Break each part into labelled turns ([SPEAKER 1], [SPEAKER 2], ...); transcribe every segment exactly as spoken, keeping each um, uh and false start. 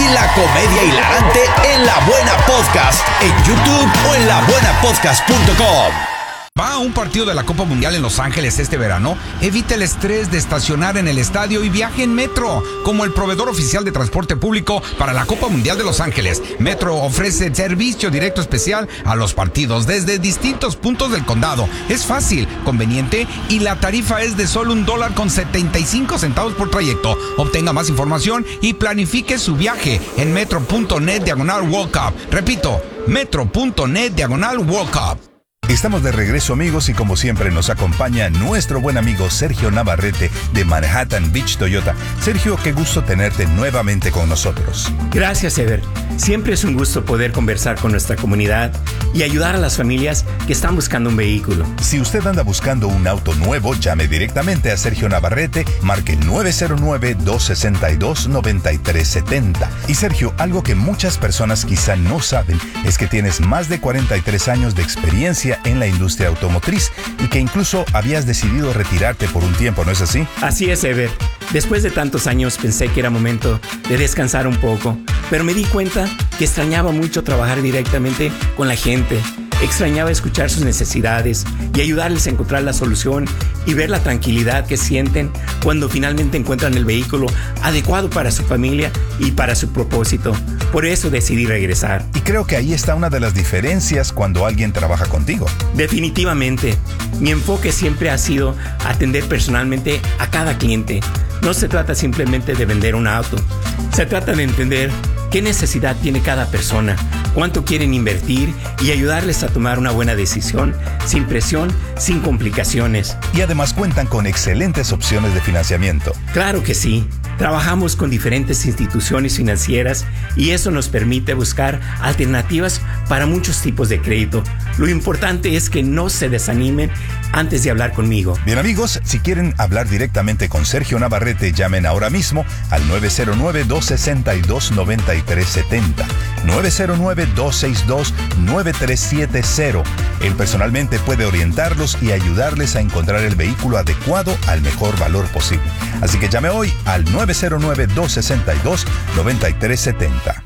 [SPEAKER 1] y la comedia hilarante en La Buena Podcast, en YouTube o en la buena podcast punto com.
[SPEAKER 2] ¿Va a un partido de la Copa Mundial en Los Ángeles este verano? Evite el estrés de estacionar en el estadio y viaje en Metro, como el proveedor oficial de transporte público para la Copa Mundial de Los Ángeles. Metro ofrece servicio directo especial a los partidos desde distintos puntos del condado. Es fácil, conveniente y la tarifa es de solo un dólar con setenta y cinco centavos por trayecto. Obtenga más información y planifique su viaje en metro.net diagonal World Cup. Repito, metro.net diagonal World Cup.
[SPEAKER 3] Estamos de regreso, amigos, y como siempre nos acompaña nuestro buen amigo Sergio Navarrete de Manhattan Beach Toyota. Sergio, qué gusto tenerte nuevamente con nosotros.
[SPEAKER 4] Gracias, Ever. Siempre es un gusto poder conversar con nuestra comunidad y ayudar a las familias que están buscando un vehículo.
[SPEAKER 3] Si usted anda buscando un auto nuevo, llame directamente a Sergio Navarrete, marque el nueve cero nueve, dos seis dos, nueve tres siete cero. Y Sergio, algo que muchas personas quizá no saben es que tienes más de cuarenta y tres años de experiencia en la industria automotriz y que incluso habías decidido retirarte por un tiempo, ¿no es así?
[SPEAKER 4] Así es, Ever. Después de tantos años pensé que era momento de descansar un poco, pero me di cuenta que extrañaba mucho trabajar directamente con la gente. Extrañaba escuchar sus necesidades y ayudarles a encontrar la solución y ver la tranquilidad que sienten cuando finalmente encuentran el vehículo adecuado para su familia y para su propósito. Por eso decidí regresar.
[SPEAKER 3] Y creo que ahí está una de las diferencias cuando alguien trabaja contigo.
[SPEAKER 4] Definitivamente. Mi enfoque siempre ha sido atender personalmente a cada cliente. No se trata simplemente de vender un auto. Se trata de entender qué necesidad tiene cada persona, cuánto quieren invertir y ayudarles a tomar una buena decisión, sin presión, sin complicaciones.
[SPEAKER 3] Y además cuentan con excelentes opciones de financiamiento.
[SPEAKER 4] Claro que sí. Trabajamos con diferentes instituciones financieras y eso nos permite buscar alternativas para muchos tipos de crédito. Lo importante es que no se desanimen antes de hablar conmigo.
[SPEAKER 3] Bien, amigos, si quieren hablar directamente con Sergio Navarrete, llamen ahora mismo al nueve cero nueve, dos seis dos, nueve tres siete cero. nueve cero nueve, dos seis dos, nueve tres siete cero. Él personalmente puede orientarlos y ayudarles a encontrar el vehículo adecuado al mejor valor posible. Así que llame hoy al nueve cero nueve, dos seis dos, nueve tres siete cero.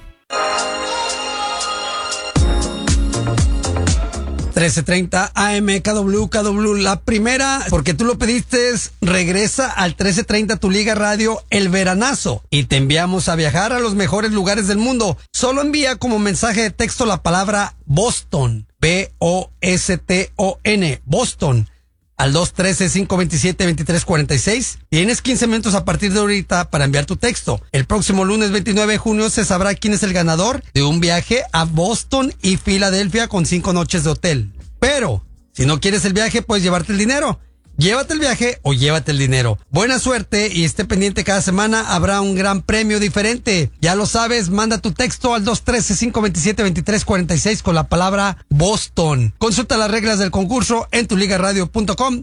[SPEAKER 5] trece treinta A M K W K W, la primera, porque tú lo pediste, regresa al trece treinta Tu Liga Radio, el veranazo, y te enviamos a viajar a los mejores lugares del mundo. Solo envía como mensaje de texto la palabra Boston, B O S T O N, Boston, al dos uno tres, cinco dos siete, dos tres cuatro seis. Tienes quince minutos a partir de ahorita para enviar tu texto. El próximo lunes veintinueve de junio se sabrá quién es el ganador de un viaje a Boston y Filadelfia con cinco noches de hotel. Pero, si no quieres el viaje, puedes llevarte el dinero. Llévate el viaje o llévate el dinero. Buena suerte y esté pendiente, cada semana habrá un gran premio diferente. Ya lo sabes, manda tu texto al dos uno tres, cinco dos siete, dos tres cuatro seis con la palabra Boston. Consulta las reglas del concurso en tu liga radio punto com.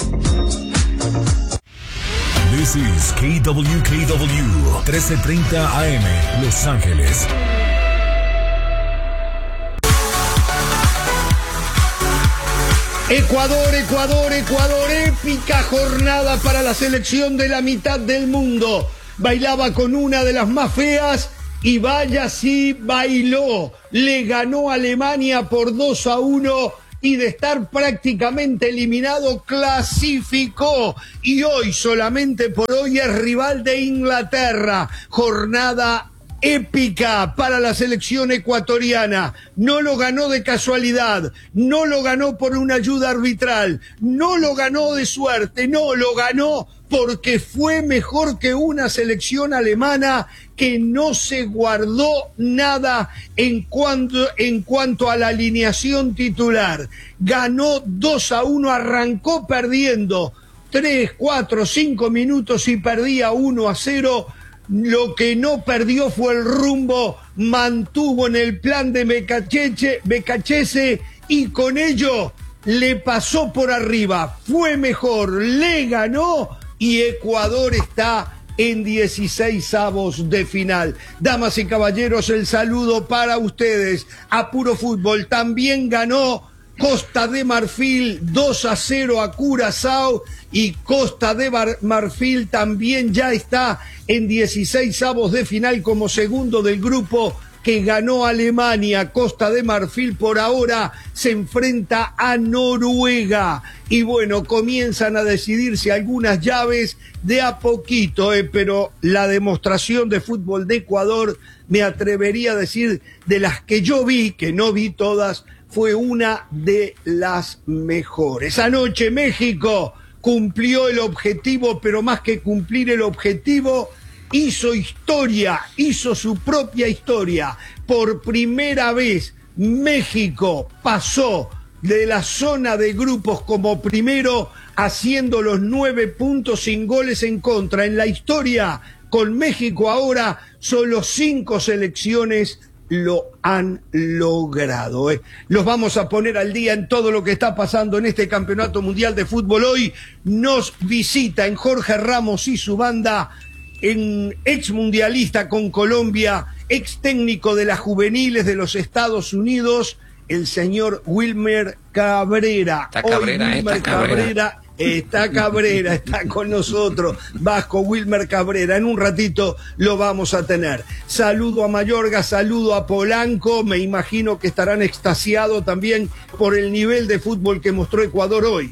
[SPEAKER 6] This is K W K W, trece treinta A M, Los Ángeles.
[SPEAKER 7] Ecuador, Ecuador, Ecuador, épica jornada para la selección de la mitad del mundo. Bailaba con una de las más feas y vaya si bailó. Le ganó a Alemania por dos a uno y de estar prácticamente eliminado clasificó. Y hoy, solamente por hoy, es rival de Inglaterra. Jornada épica para la selección ecuatoriana. No lo ganó de casualidad, no lo ganó por una ayuda arbitral, no lo ganó de suerte, no lo ganó porque fue mejor que una selección alemana que no se guardó nada en cuanto, en cuanto a la alineación titular. Ganó dos a uno, arrancó perdiendo tres, cuatro, cinco minutos y perdía uno a cero. Lo que no perdió fue el rumbo, mantuvo en el plan de Becachese y con ello le pasó por arriba. Fue mejor, le ganó y Ecuador está en dieciseisavos de final. Damas y caballeros, el saludo para ustedes. A Puro Fútbol también ganó Costa de Marfil dos a cero a Curazao, y Costa de Mar- Marfil también ya está en dieciseisavos de final como segundo del grupo que ganó Alemania. Costa de Marfil por ahora se enfrenta a Noruega. Y bueno, comienzan a decidirse algunas llaves de a poquito, eh, pero la demostración de fútbol de Ecuador, me atrevería a decir, de las que yo vi, que no vi todas, fue una de las mejores. Anoche México cumplió el objetivo, pero más que cumplir el objetivo, hizo historia, hizo su propia historia. Por primera vez México pasó de la zona de grupos como primero, haciendo los nueve puntos sin goles en contra. En la historia, con México ahora, solo cinco selecciones lo han logrado. ¿eh? Los vamos a poner al día en todo lo que está pasando en este Campeonato Mundial de Fútbol. Hoy nos visita en Jorge Ramos y su banda, en ex mundialista con Colombia, ex técnico de las juveniles de los Estados Unidos, el señor Wilmer Cabrera.
[SPEAKER 8] Está Cabrera,
[SPEAKER 7] Hoy Wilmer
[SPEAKER 8] está Cabrera.
[SPEAKER 7] Cabrera está Cabrera, está con nosotros. Vasco Wilmer Cabrera, en un ratito lo vamos a tener. Saludo a Mayorga, saludo a Polanco, me imagino que estarán extasiados también por el nivel de fútbol que mostró Ecuador hoy.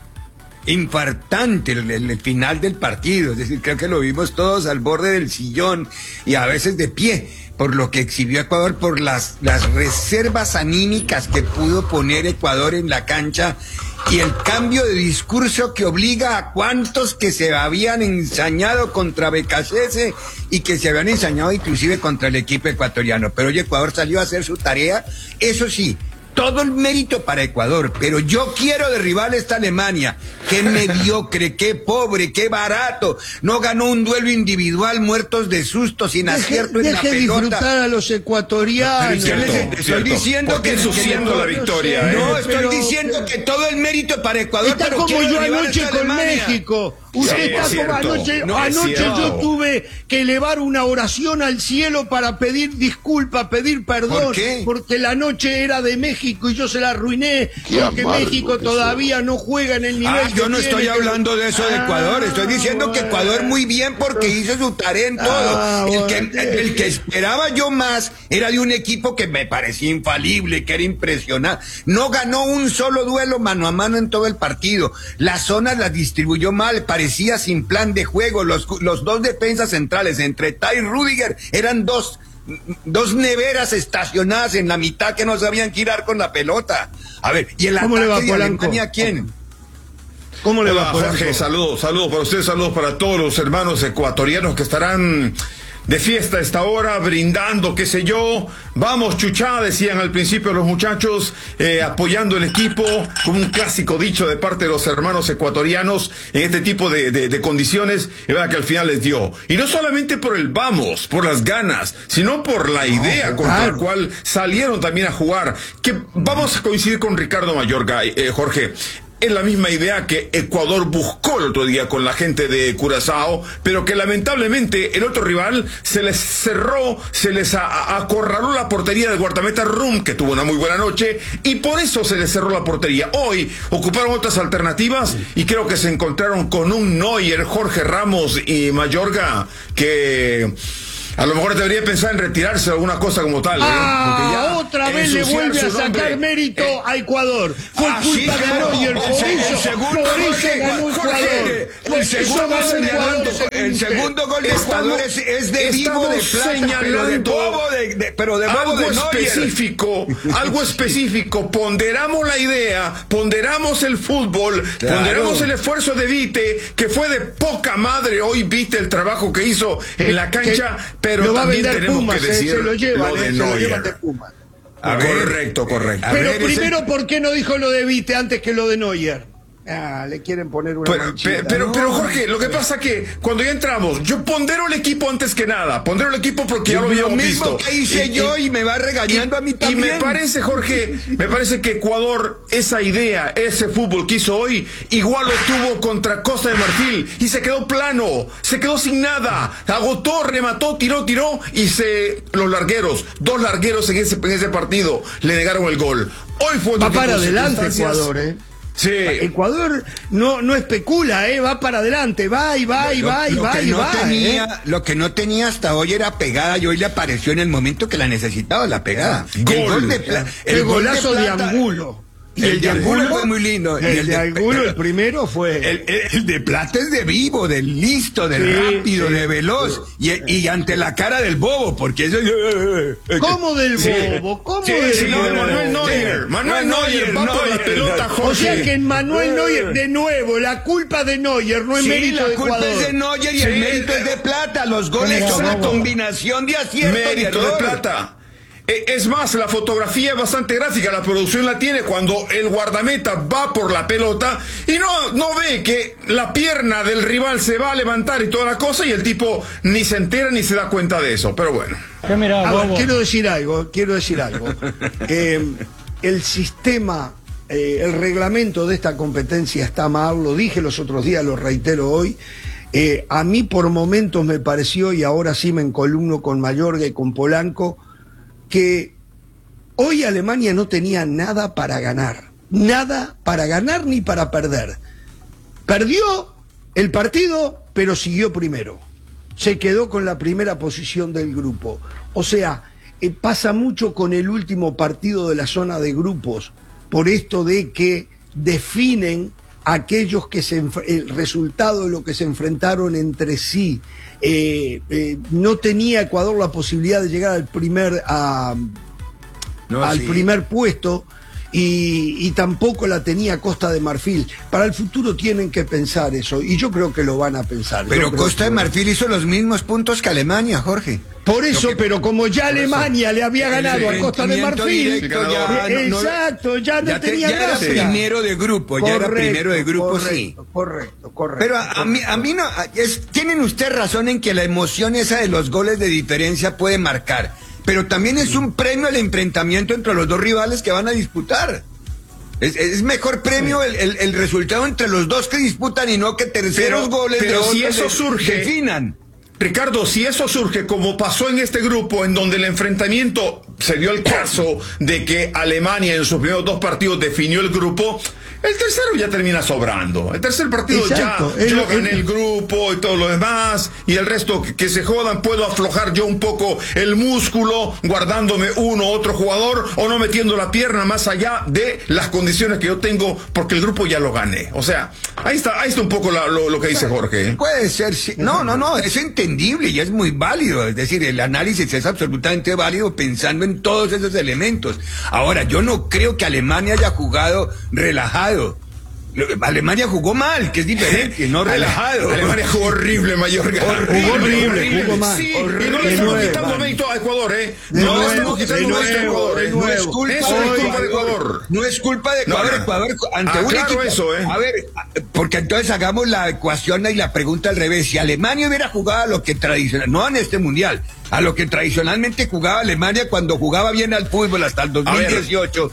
[SPEAKER 9] Infartante el, el, el final del partido, es decir, creo que lo vimos todos al borde del sillón y a veces de pie, por lo que exhibió Ecuador, por las, las reservas anímicas que pudo poner Ecuador en la cancha y el cambio de discurso que obliga a cuantos que se habían ensañado contra Becasese y que se habían ensañado inclusive contra el equipo ecuatoriano. Pero hoy Ecuador salió a hacer su tarea, eso sí, todo el mérito para Ecuador, pero yo quiero derribar esta Alemania. Qué mediocre, qué pobre, qué barato. No ganó un duelo individual, muertos de susto, sin
[SPEAKER 7] Deje,
[SPEAKER 9] acierto en
[SPEAKER 7] deje
[SPEAKER 9] la pelota.
[SPEAKER 7] disfrutar a los ecuatorianos.
[SPEAKER 9] Pero es cierto, estoy diciendo
[SPEAKER 10] ¿Por qué
[SPEAKER 9] que
[SPEAKER 10] ensuciando la victoria?
[SPEAKER 9] No,
[SPEAKER 10] eh?
[SPEAKER 9] estoy
[SPEAKER 7] pero-
[SPEAKER 9] diciendo que todo el mérito para Ecuador,
[SPEAKER 7] Está
[SPEAKER 9] pero
[SPEAKER 7] como
[SPEAKER 9] quiero
[SPEAKER 7] yo
[SPEAKER 9] derribar
[SPEAKER 7] anoche
[SPEAKER 9] esta
[SPEAKER 7] con
[SPEAKER 9] Alemania.
[SPEAKER 7] México. Usted
[SPEAKER 10] Sí,
[SPEAKER 7] está
[SPEAKER 10] es
[SPEAKER 7] como
[SPEAKER 10] cierto.
[SPEAKER 7] anoche.
[SPEAKER 10] No, es
[SPEAKER 7] anoche
[SPEAKER 10] cierto.
[SPEAKER 7] yo tuve que elevar una oración al cielo para pedir disculpas, pedir perdón.
[SPEAKER 9] ¿Por qué?
[SPEAKER 7] Porque la noche era de México y yo se la arruiné. Porque México todavía no juega en el nivel
[SPEAKER 9] Ah,
[SPEAKER 7] que
[SPEAKER 9] yo no
[SPEAKER 7] tiene,
[SPEAKER 9] estoy
[SPEAKER 7] que-
[SPEAKER 9] hablando de eso de
[SPEAKER 7] Ah,
[SPEAKER 9] Ecuador, estoy diciendo que Ecuador muy bien porque hizo su tarea en todo.
[SPEAKER 7] Ah,
[SPEAKER 9] el, que,
[SPEAKER 7] bueno.
[SPEAKER 9] el que esperaba yo más era de un equipo que me parecía infalible, que era impresionante. No ganó un solo duelo mano a mano en todo el partido. Las zonas las distribuyó mal, parecía sin plan de juego. Los, los dos defensas centrales, entre Tai y Rudiger, eran dos... dos neveras estacionadas en la mitad que no sabían girar con la pelota. A ver, ¿y el
[SPEAKER 7] ¿Cómo le va,
[SPEAKER 9] ataque de
[SPEAKER 7] Polanco?
[SPEAKER 9] Alemania quién?
[SPEAKER 7] ¿Cómo le
[SPEAKER 10] Hola,
[SPEAKER 7] va, Polanco?
[SPEAKER 10] Jorge, saludos, saludos para usted, saludos para todos los hermanos ecuatorianos que estarán de fiesta a esta hora, brindando, qué sé yo. Vamos, chuchá, decían al principio los muchachos, eh, apoyando el equipo, como un clásico dicho de parte de los hermanos ecuatorianos en este tipo de, de, de condiciones, y verdad que al final les dio. Y no solamente por el vamos, por las ganas, sino por la idea con la cual salieron también a jugar. Que vamos a coincidir con Ricardo Mayorga, eh, Jorge. Es la misma idea que Ecuador buscó el otro día con la gente de Curazao, pero que lamentablemente el otro rival se les cerró, se les a- a- acorraló la portería del guardameta Rum, que tuvo una muy buena noche, y por eso se les cerró la portería. Hoy ocuparon otras alternativas y creo que se encontraron con un Neuer, Jorge Ramos y Mayorga, que a lo mejor debería pensar en retirarse o alguna cosa como tal. ¿eh? Porque
[SPEAKER 7] Ah,
[SPEAKER 10] ya
[SPEAKER 7] otra vez le
[SPEAKER 10] ensuciar
[SPEAKER 7] vuelve a
[SPEAKER 10] su
[SPEAKER 7] sacar
[SPEAKER 10] nombre,
[SPEAKER 7] mérito
[SPEAKER 10] eh,
[SPEAKER 7] a Ecuador. Fue
[SPEAKER 9] Ah,
[SPEAKER 7] culpa
[SPEAKER 9] sí,
[SPEAKER 7] de
[SPEAKER 9] claro.
[SPEAKER 7] Neuer, por
[SPEAKER 9] El se- el
[SPEAKER 7] eso,
[SPEAKER 9] segundo
[SPEAKER 7] por
[SPEAKER 9] gol
[SPEAKER 7] eso
[SPEAKER 9] de
[SPEAKER 7] ganó
[SPEAKER 9] Ecuador,
[SPEAKER 7] Ecuador.
[SPEAKER 9] Jorge,
[SPEAKER 7] Por
[SPEAKER 9] el
[SPEAKER 7] eso
[SPEAKER 9] segundo
[SPEAKER 7] ganó
[SPEAKER 9] gol de
[SPEAKER 7] Ecuador,
[SPEAKER 9] Ecuador,
[SPEAKER 7] según
[SPEAKER 9] el
[SPEAKER 7] usted.
[SPEAKER 9] segundo gol de Ecuador es, es de vivo de
[SPEAKER 10] estamos
[SPEAKER 9] plata, pero de
[SPEAKER 10] señalando
[SPEAKER 9] bobo de, de- pero de bobo
[SPEAKER 10] algo
[SPEAKER 9] de Neuer.
[SPEAKER 10] específico, algo específico. Ponderamos la idea, ponderamos el fútbol,
[SPEAKER 9] Claro.
[SPEAKER 10] ponderamos el esfuerzo de Vite, que fue de poca madre. Hoy viste el trabajo que hizo en la cancha,
[SPEAKER 7] Que
[SPEAKER 10] pero
[SPEAKER 7] lo va a
[SPEAKER 10] también
[SPEAKER 7] vender
[SPEAKER 10] tenemos
[SPEAKER 7] Pumas,
[SPEAKER 10] que
[SPEAKER 7] eh,
[SPEAKER 10] decir
[SPEAKER 7] se lo llevan,
[SPEAKER 10] lo
[SPEAKER 7] eh,
[SPEAKER 10] de
[SPEAKER 7] se lo
[SPEAKER 10] Neuer.
[SPEAKER 7] llevan de Pumas.
[SPEAKER 9] A ver,
[SPEAKER 10] correcto, correcto.
[SPEAKER 9] a
[SPEAKER 7] Pero
[SPEAKER 9] ver, ese-
[SPEAKER 7] primero, ¿por qué no dijo lo de Vite antes que lo de Neuer? Ah, le quieren poner una
[SPEAKER 10] Pero,
[SPEAKER 7] manchita,
[SPEAKER 10] pero,
[SPEAKER 7] ¿no?
[SPEAKER 10] pero, Jorge, lo que pasa que cuando ya entramos, yo pondero el equipo antes que nada. Pondero el equipo porque ya lo habíamos
[SPEAKER 9] mismo
[SPEAKER 10] visto.
[SPEAKER 9] que hice
[SPEAKER 10] Y-
[SPEAKER 9] yo
[SPEAKER 10] y-
[SPEAKER 9] y me va regañando
[SPEAKER 10] y-
[SPEAKER 9] a mí también.
[SPEAKER 10] Y me parece, Jorge, me parece que Ecuador, esa idea, ese fútbol que hizo hoy, igual lo tuvo contra Costa de Marfil y se quedó plano, se quedó sin nada, agotó, remató, tiró, tiró y se los largueros, dos largueros en ese, en ese partido le negaron el gol. Hoy fue
[SPEAKER 7] Va
[SPEAKER 10] otro
[SPEAKER 7] para
[SPEAKER 10] tipo de
[SPEAKER 7] adelante
[SPEAKER 10] circunstancias.
[SPEAKER 7] Ecuador, ¿eh?
[SPEAKER 10] Sí.
[SPEAKER 7] Ecuador no, no especula, ¿eh? Va para adelante, va y va y
[SPEAKER 9] Lo-
[SPEAKER 7] va y
[SPEAKER 9] lo
[SPEAKER 7] va
[SPEAKER 9] que
[SPEAKER 7] y
[SPEAKER 9] no
[SPEAKER 7] va.
[SPEAKER 9] tenía,
[SPEAKER 7] ¿eh?
[SPEAKER 9] Lo que no tenía hasta hoy era pegada y hoy le apareció en el momento que la necesitaba, la pegada.
[SPEAKER 10] Gol.
[SPEAKER 9] El gol de pla-
[SPEAKER 7] El,
[SPEAKER 9] gol
[SPEAKER 7] golazo de,
[SPEAKER 9] plata-
[SPEAKER 7] Angulo.
[SPEAKER 9] Y el de Angulo fue muy lindo. Y
[SPEAKER 7] El, de Angulo,
[SPEAKER 9] pero-
[SPEAKER 7] el primero fue.
[SPEAKER 9] El, el- el de plata es de vivo, del listo, del
[SPEAKER 7] Sí,
[SPEAKER 9] rápido,
[SPEAKER 7] sí.
[SPEAKER 9] de veloz. Y, y ante la cara del bobo, porque eso.
[SPEAKER 7] ¿Cómo del
[SPEAKER 9] Sí.
[SPEAKER 7] bobo? ¿Cómo
[SPEAKER 9] Sí,
[SPEAKER 7] del
[SPEAKER 9] sí,
[SPEAKER 10] No,
[SPEAKER 7] bobo?
[SPEAKER 10] Manuel Neuer, Manuel Neuer va por la pelota, Jorge.
[SPEAKER 7] O sea que en Manuel Neuer, de nuevo, la culpa de Neuer, no es
[SPEAKER 9] Sí,
[SPEAKER 7] mérito
[SPEAKER 9] la
[SPEAKER 7] de
[SPEAKER 9] culpa
[SPEAKER 7] Ecuador.
[SPEAKER 9] es de Neuer y
[SPEAKER 10] Sí.
[SPEAKER 9] el mérito es de plata. Los goles son una combinación de acierto y
[SPEAKER 10] Mérito de
[SPEAKER 9] error.
[SPEAKER 10] plata. Eh, Es más, la fotografía es bastante gráfica, la producción la tiene cuando el guardameta va por la pelota y no, no ve que la pierna del rival se va a levantar y toda la cosa y el tipo ni se entera ni se da cuenta de eso, pero bueno.
[SPEAKER 7] A ver, quiero decir algo, quiero decir algo. Eh, el sistema, eh, el reglamento de esta competencia está mal, lo dije los otros días, lo reitero hoy. Eh, a mí por momentos me pareció, y ahora sí me encolumno con Mayorga y con Polanco, que hoy Alemania no tenía nada para ganar, nada para ganar ni para perder. Perdió el partido, pero siguió primero. Se quedó con la primera posición del grupo. O sea, eh, pasa mucho con el último partido de la zona de grupos, por esto de que definen aquellos que se enf- el resultado de lo que se enfrentaron entre sí. Eh, eh, no tenía Ecuador la posibilidad de llegar al primer a,
[SPEAKER 9] No,
[SPEAKER 7] al
[SPEAKER 9] sí.
[SPEAKER 7] primer puesto y, y tampoco la tenía Costa de Marfil. Para el futuro tienen que pensar eso y yo creo que lo van a pensar. Yo
[SPEAKER 9] Pero
[SPEAKER 7] creo
[SPEAKER 9] Costa
[SPEAKER 7] que-
[SPEAKER 9] de Marfil hizo los mismos puntos que Alemania, Jorge.
[SPEAKER 7] Por eso,
[SPEAKER 9] Lo que-
[SPEAKER 7] pero como ya Alemania le había
[SPEAKER 9] El
[SPEAKER 7] ganado a Costa de
[SPEAKER 9] enfrentamiento
[SPEAKER 7] Marfil,
[SPEAKER 9] directo ya no- no-
[SPEAKER 7] exacto, ya no
[SPEAKER 9] ya te-
[SPEAKER 7] tenía
[SPEAKER 9] ya era
[SPEAKER 7] gracia.
[SPEAKER 9] primero de grupo, ya era primero de grupo,
[SPEAKER 7] correcto,
[SPEAKER 9] sí.
[SPEAKER 7] Correcto, correcto.
[SPEAKER 9] Pero a, a mí, a mí no, a- es- tienen usted razón en que la emoción esa de los goles de diferencia puede marcar, pero también es un premio al enfrentamiento entre los dos rivales que van a disputar. Es, es mejor premio el, el- el resultado entre los dos que disputan y no que terceros
[SPEAKER 10] Pero-
[SPEAKER 9] goles
[SPEAKER 10] pero
[SPEAKER 9] de
[SPEAKER 10] si
[SPEAKER 9] otros
[SPEAKER 10] eso
[SPEAKER 9] de-
[SPEAKER 10] surge-
[SPEAKER 9] definan.
[SPEAKER 10] Ricardo, si eso surge como pasó en este grupo, en donde el enfrentamiento se dio el caso de que Alemania en sus primeros dos partidos definió el grupo, el tercero ya termina sobrando. El tercer partido
[SPEAKER 7] Exacto,
[SPEAKER 10] ya,
[SPEAKER 7] es
[SPEAKER 10] yo
[SPEAKER 7] lo-
[SPEAKER 10] gané
[SPEAKER 7] es-
[SPEAKER 10] el grupo y todo lo demás, y el resto que, que se jodan, puedo aflojar yo un poco el músculo, guardándome uno u otro jugador, o no metiendo la pierna más allá de las condiciones que yo tengo, porque el grupo ya lo gané. O sea, ahí está, ahí está un poco la- lo, lo que dice Jorge. ¿eh?
[SPEAKER 9] Puede ser, sí. No, no, no, es entendible y es muy válido. Es decir, el análisis es absolutamente válido pensando en todos esos elementos. Ahora, yo no creo que Alemania haya jugado relajado. Lo- Alemania jugó mal, que es diferente, no relajado.
[SPEAKER 10] Alemania jugó horrible, Mayorga.
[SPEAKER 7] Jugó horrible, jugó mal.
[SPEAKER 10] Sí,
[SPEAKER 7] Horrible.
[SPEAKER 10] y no le
[SPEAKER 7] De
[SPEAKER 10] estamos
[SPEAKER 7] nuevo.
[SPEAKER 10] quitando mérito a Ecuador, ¿eh?
[SPEAKER 7] De
[SPEAKER 10] No
[SPEAKER 7] nuevo,
[SPEAKER 10] le estamos quitando
[SPEAKER 7] de
[SPEAKER 10] mérito a
[SPEAKER 7] nuevo,
[SPEAKER 10] Ecuador,
[SPEAKER 7] de
[SPEAKER 10] ¿eh?
[SPEAKER 9] No es
[SPEAKER 7] nuevo.
[SPEAKER 9] culpa,
[SPEAKER 10] Eso no es
[SPEAKER 9] de
[SPEAKER 10] culpa de
[SPEAKER 9] Ecuador.
[SPEAKER 10] Ecuador.
[SPEAKER 9] No es culpa de Ecuador.
[SPEAKER 10] No, no.
[SPEAKER 9] Ecuador ante un
[SPEAKER 10] Aclaro
[SPEAKER 9] equipo.
[SPEAKER 10] eso, ¿eh?
[SPEAKER 9] A ver, porque entonces hagamos la ecuación y la pregunta al revés. Si Alemania hubiera jugado a lo que tradicional, no en este mundial, a lo que tradicionalmente jugaba Alemania cuando jugaba bien al fútbol hasta el dos mil dieciocho.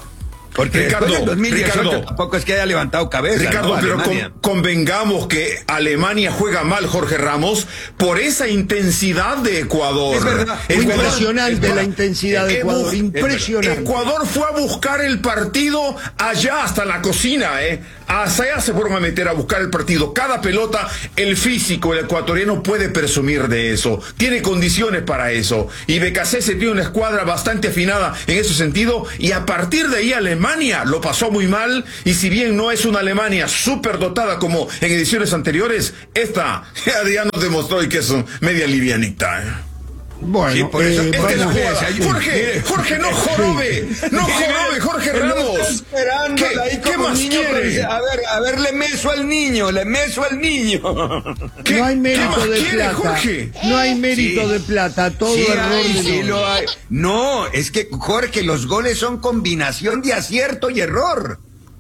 [SPEAKER 9] Porque
[SPEAKER 10] Ricardo,
[SPEAKER 9] después del dos mil dieciocho
[SPEAKER 10] Ricardo,
[SPEAKER 9] tampoco es que haya levantado cabeza.
[SPEAKER 10] Ricardo,
[SPEAKER 9] ¿no?
[SPEAKER 10] pero
[SPEAKER 9] Alemania.
[SPEAKER 10] con- convengamos que Alemania juega mal, Jorge Ramos, por esa intensidad de Ecuador.
[SPEAKER 9] Es verdad.
[SPEAKER 10] Ecuador-
[SPEAKER 7] Impresionante
[SPEAKER 10] es-
[SPEAKER 7] la intensidad de
[SPEAKER 10] eh,
[SPEAKER 7] Ecuador,
[SPEAKER 10] eh,
[SPEAKER 7] impresionante.
[SPEAKER 10] Ecuador fue a buscar el partido allá hasta la cocina, ¿eh? Hasta allá se fueron a meter a buscar el partido. Cada pelota, el físico, el ecuatoriano puede presumir de eso. Tiene condiciones para eso. Y Becasese tiene una escuadra bastante afinada en ese sentido. Y a partir de ahí Alemania lo pasó muy mal. Y si bien no es una Alemania súper dotada como en ediciones anteriores, esta ya nos demostró que es media livianita, ¿eh?
[SPEAKER 7] Bueno,
[SPEAKER 9] Sí, por eso-
[SPEAKER 7] eh,
[SPEAKER 9] es que
[SPEAKER 7] vamos-
[SPEAKER 9] la
[SPEAKER 10] Jugada.
[SPEAKER 9] Fíjese,
[SPEAKER 10] Jorge, Jorge, no jorobe, no jorobe, Jorge Ramos.
[SPEAKER 9] Esperándola
[SPEAKER 10] ¿Qué,
[SPEAKER 9] ahí
[SPEAKER 10] qué
[SPEAKER 9] como
[SPEAKER 10] más
[SPEAKER 9] niño, pero dice,
[SPEAKER 10] quiere?
[SPEAKER 9] A ver, a ver, le meso al niño, le meso al niño.
[SPEAKER 10] ¿Qué-
[SPEAKER 7] no hay
[SPEAKER 10] qué
[SPEAKER 7] mérito
[SPEAKER 10] más
[SPEAKER 7] de
[SPEAKER 10] quiere,
[SPEAKER 7] plata.
[SPEAKER 10] Jorge?
[SPEAKER 7] No hay mérito
[SPEAKER 9] Sí.
[SPEAKER 7] de plata, todo
[SPEAKER 9] Sí
[SPEAKER 7] error
[SPEAKER 9] hay,
[SPEAKER 7] de
[SPEAKER 9] sí
[SPEAKER 7] los-
[SPEAKER 9] lo hay. No, es que, Jorge, los goles son combinación de acierto y error.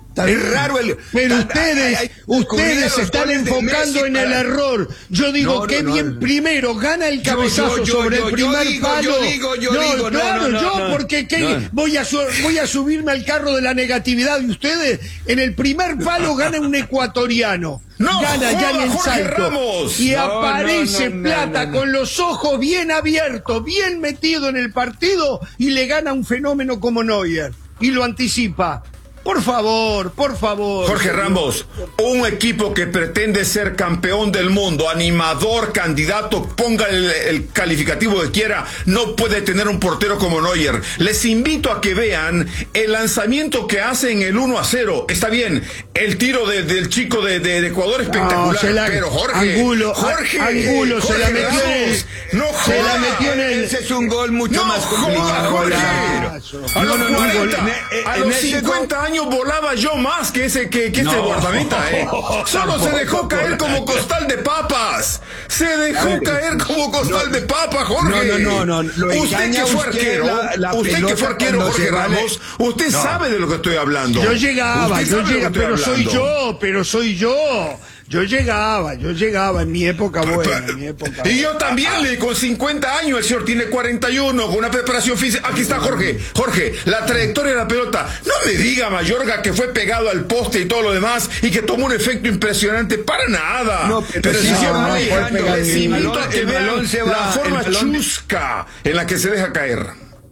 [SPEAKER 9] Es raro el...
[SPEAKER 7] Pero ustedes,
[SPEAKER 9] ay, ay,
[SPEAKER 7] ustedes se están enfocando en el error. Yo digo,
[SPEAKER 9] no,
[SPEAKER 7] qué
[SPEAKER 9] no,
[SPEAKER 7] bien,
[SPEAKER 9] no.
[SPEAKER 7] primero gana el cabezazo
[SPEAKER 9] yo, yo,
[SPEAKER 7] sobre
[SPEAKER 9] yo,
[SPEAKER 7] el
[SPEAKER 9] yo
[SPEAKER 7] primer
[SPEAKER 9] digo,
[SPEAKER 7] palo.
[SPEAKER 9] yo digo, yo
[SPEAKER 7] no,
[SPEAKER 9] digo, no,
[SPEAKER 7] claro,
[SPEAKER 9] no,
[SPEAKER 7] yo,
[SPEAKER 9] no,
[SPEAKER 7] porque ¿qué?
[SPEAKER 9] no.
[SPEAKER 7] Voy, a su- voy a subirme al carro de la negatividad y ustedes, en el primer palo gana un ecuatoriano.
[SPEAKER 10] No,
[SPEAKER 7] gana ya en el
[SPEAKER 10] Jorge
[SPEAKER 7] salto.
[SPEAKER 10] Ramos.
[SPEAKER 7] Y
[SPEAKER 9] No,
[SPEAKER 7] aparece
[SPEAKER 9] no, no,
[SPEAKER 7] Plata
[SPEAKER 9] no, no.
[SPEAKER 7] con los ojos bien abiertos, bien metido en el partido y le gana un fenómeno como Neuer. Y lo anticipa. Por favor, por favor.
[SPEAKER 10] Jorge Ramos, un equipo que pretende ser campeón del mundo, animador, candidato, ponga el, el calificativo que quiera, no puede tener un portero como Neuer. Les invito a que vean el lanzamiento que hace en el uno a cero. Está bien, el tiro de, del chico de, de, de Ecuador espectacular,
[SPEAKER 7] No, se la-
[SPEAKER 10] pero Jorge,
[SPEAKER 7] Angulo,
[SPEAKER 10] Jorge,
[SPEAKER 7] Angulo se
[SPEAKER 10] Jorge
[SPEAKER 7] la metió en el-
[SPEAKER 10] Ramos, no
[SPEAKER 7] se la
[SPEAKER 10] joda.
[SPEAKER 7] metió en el-
[SPEAKER 9] Ese es un gol mucho
[SPEAKER 10] No
[SPEAKER 9] más complicado.
[SPEAKER 10] joda, Jorge.
[SPEAKER 7] Golazo.
[SPEAKER 10] A los
[SPEAKER 9] No, no, no,
[SPEAKER 10] cuarenta,
[SPEAKER 9] gol- en-
[SPEAKER 10] a
[SPEAKER 9] en
[SPEAKER 10] los
[SPEAKER 9] ese
[SPEAKER 10] cincuenta años volaba yo más que ese que, que este
[SPEAKER 9] No.
[SPEAKER 10] guardameta, eh. Solo se dejó caer como costal de papas. Se dejó caer como costal de papas, Jorge.
[SPEAKER 9] No, no, no, no, lo
[SPEAKER 10] Usted que
[SPEAKER 9] engaña
[SPEAKER 10] fue
[SPEAKER 9] usted
[SPEAKER 10] arquero,
[SPEAKER 9] la- la
[SPEAKER 10] usted que
[SPEAKER 9] pelota
[SPEAKER 10] fue arquero,
[SPEAKER 9] cuando
[SPEAKER 10] Jorge
[SPEAKER 9] se vale-
[SPEAKER 10] Ramos, usted
[SPEAKER 9] No.
[SPEAKER 10] sabe de lo que estoy hablando.
[SPEAKER 7] Yo llegaba,
[SPEAKER 10] Usted
[SPEAKER 7] yo
[SPEAKER 10] sabe de lo que
[SPEAKER 7] llegaba,
[SPEAKER 10] estoy
[SPEAKER 7] pero soy
[SPEAKER 10] hablando.
[SPEAKER 7] yo, pero soy yo. Yo llegaba, yo llegaba en mi época buena, en mi época
[SPEAKER 10] Y yo
[SPEAKER 7] buena.
[SPEAKER 10] también, le con cincuenta años, el señor tiene cuarenta y uno, con una preparación física. Aquí está Jorge. Jorge, la trayectoria de la pelota. No me diga, Mayorga, que fue pegado al poste y todo lo demás y que tomó un efecto impresionante. Para nada.
[SPEAKER 9] No, pero
[SPEAKER 10] pero
[SPEAKER 9] sí,
[SPEAKER 10] si
[SPEAKER 9] no,
[SPEAKER 10] hicieron
[SPEAKER 9] no,
[SPEAKER 10] ahí,
[SPEAKER 9] fue
[SPEAKER 10] les
[SPEAKER 9] pegadísimo.
[SPEAKER 10] invito a
[SPEAKER 9] El
[SPEAKER 10] que
[SPEAKER 9] balón
[SPEAKER 10] vean
[SPEAKER 9] se
[SPEAKER 10] la
[SPEAKER 9] va,
[SPEAKER 10] forma
[SPEAKER 9] el balón-
[SPEAKER 10] chusca en la que se deja caer.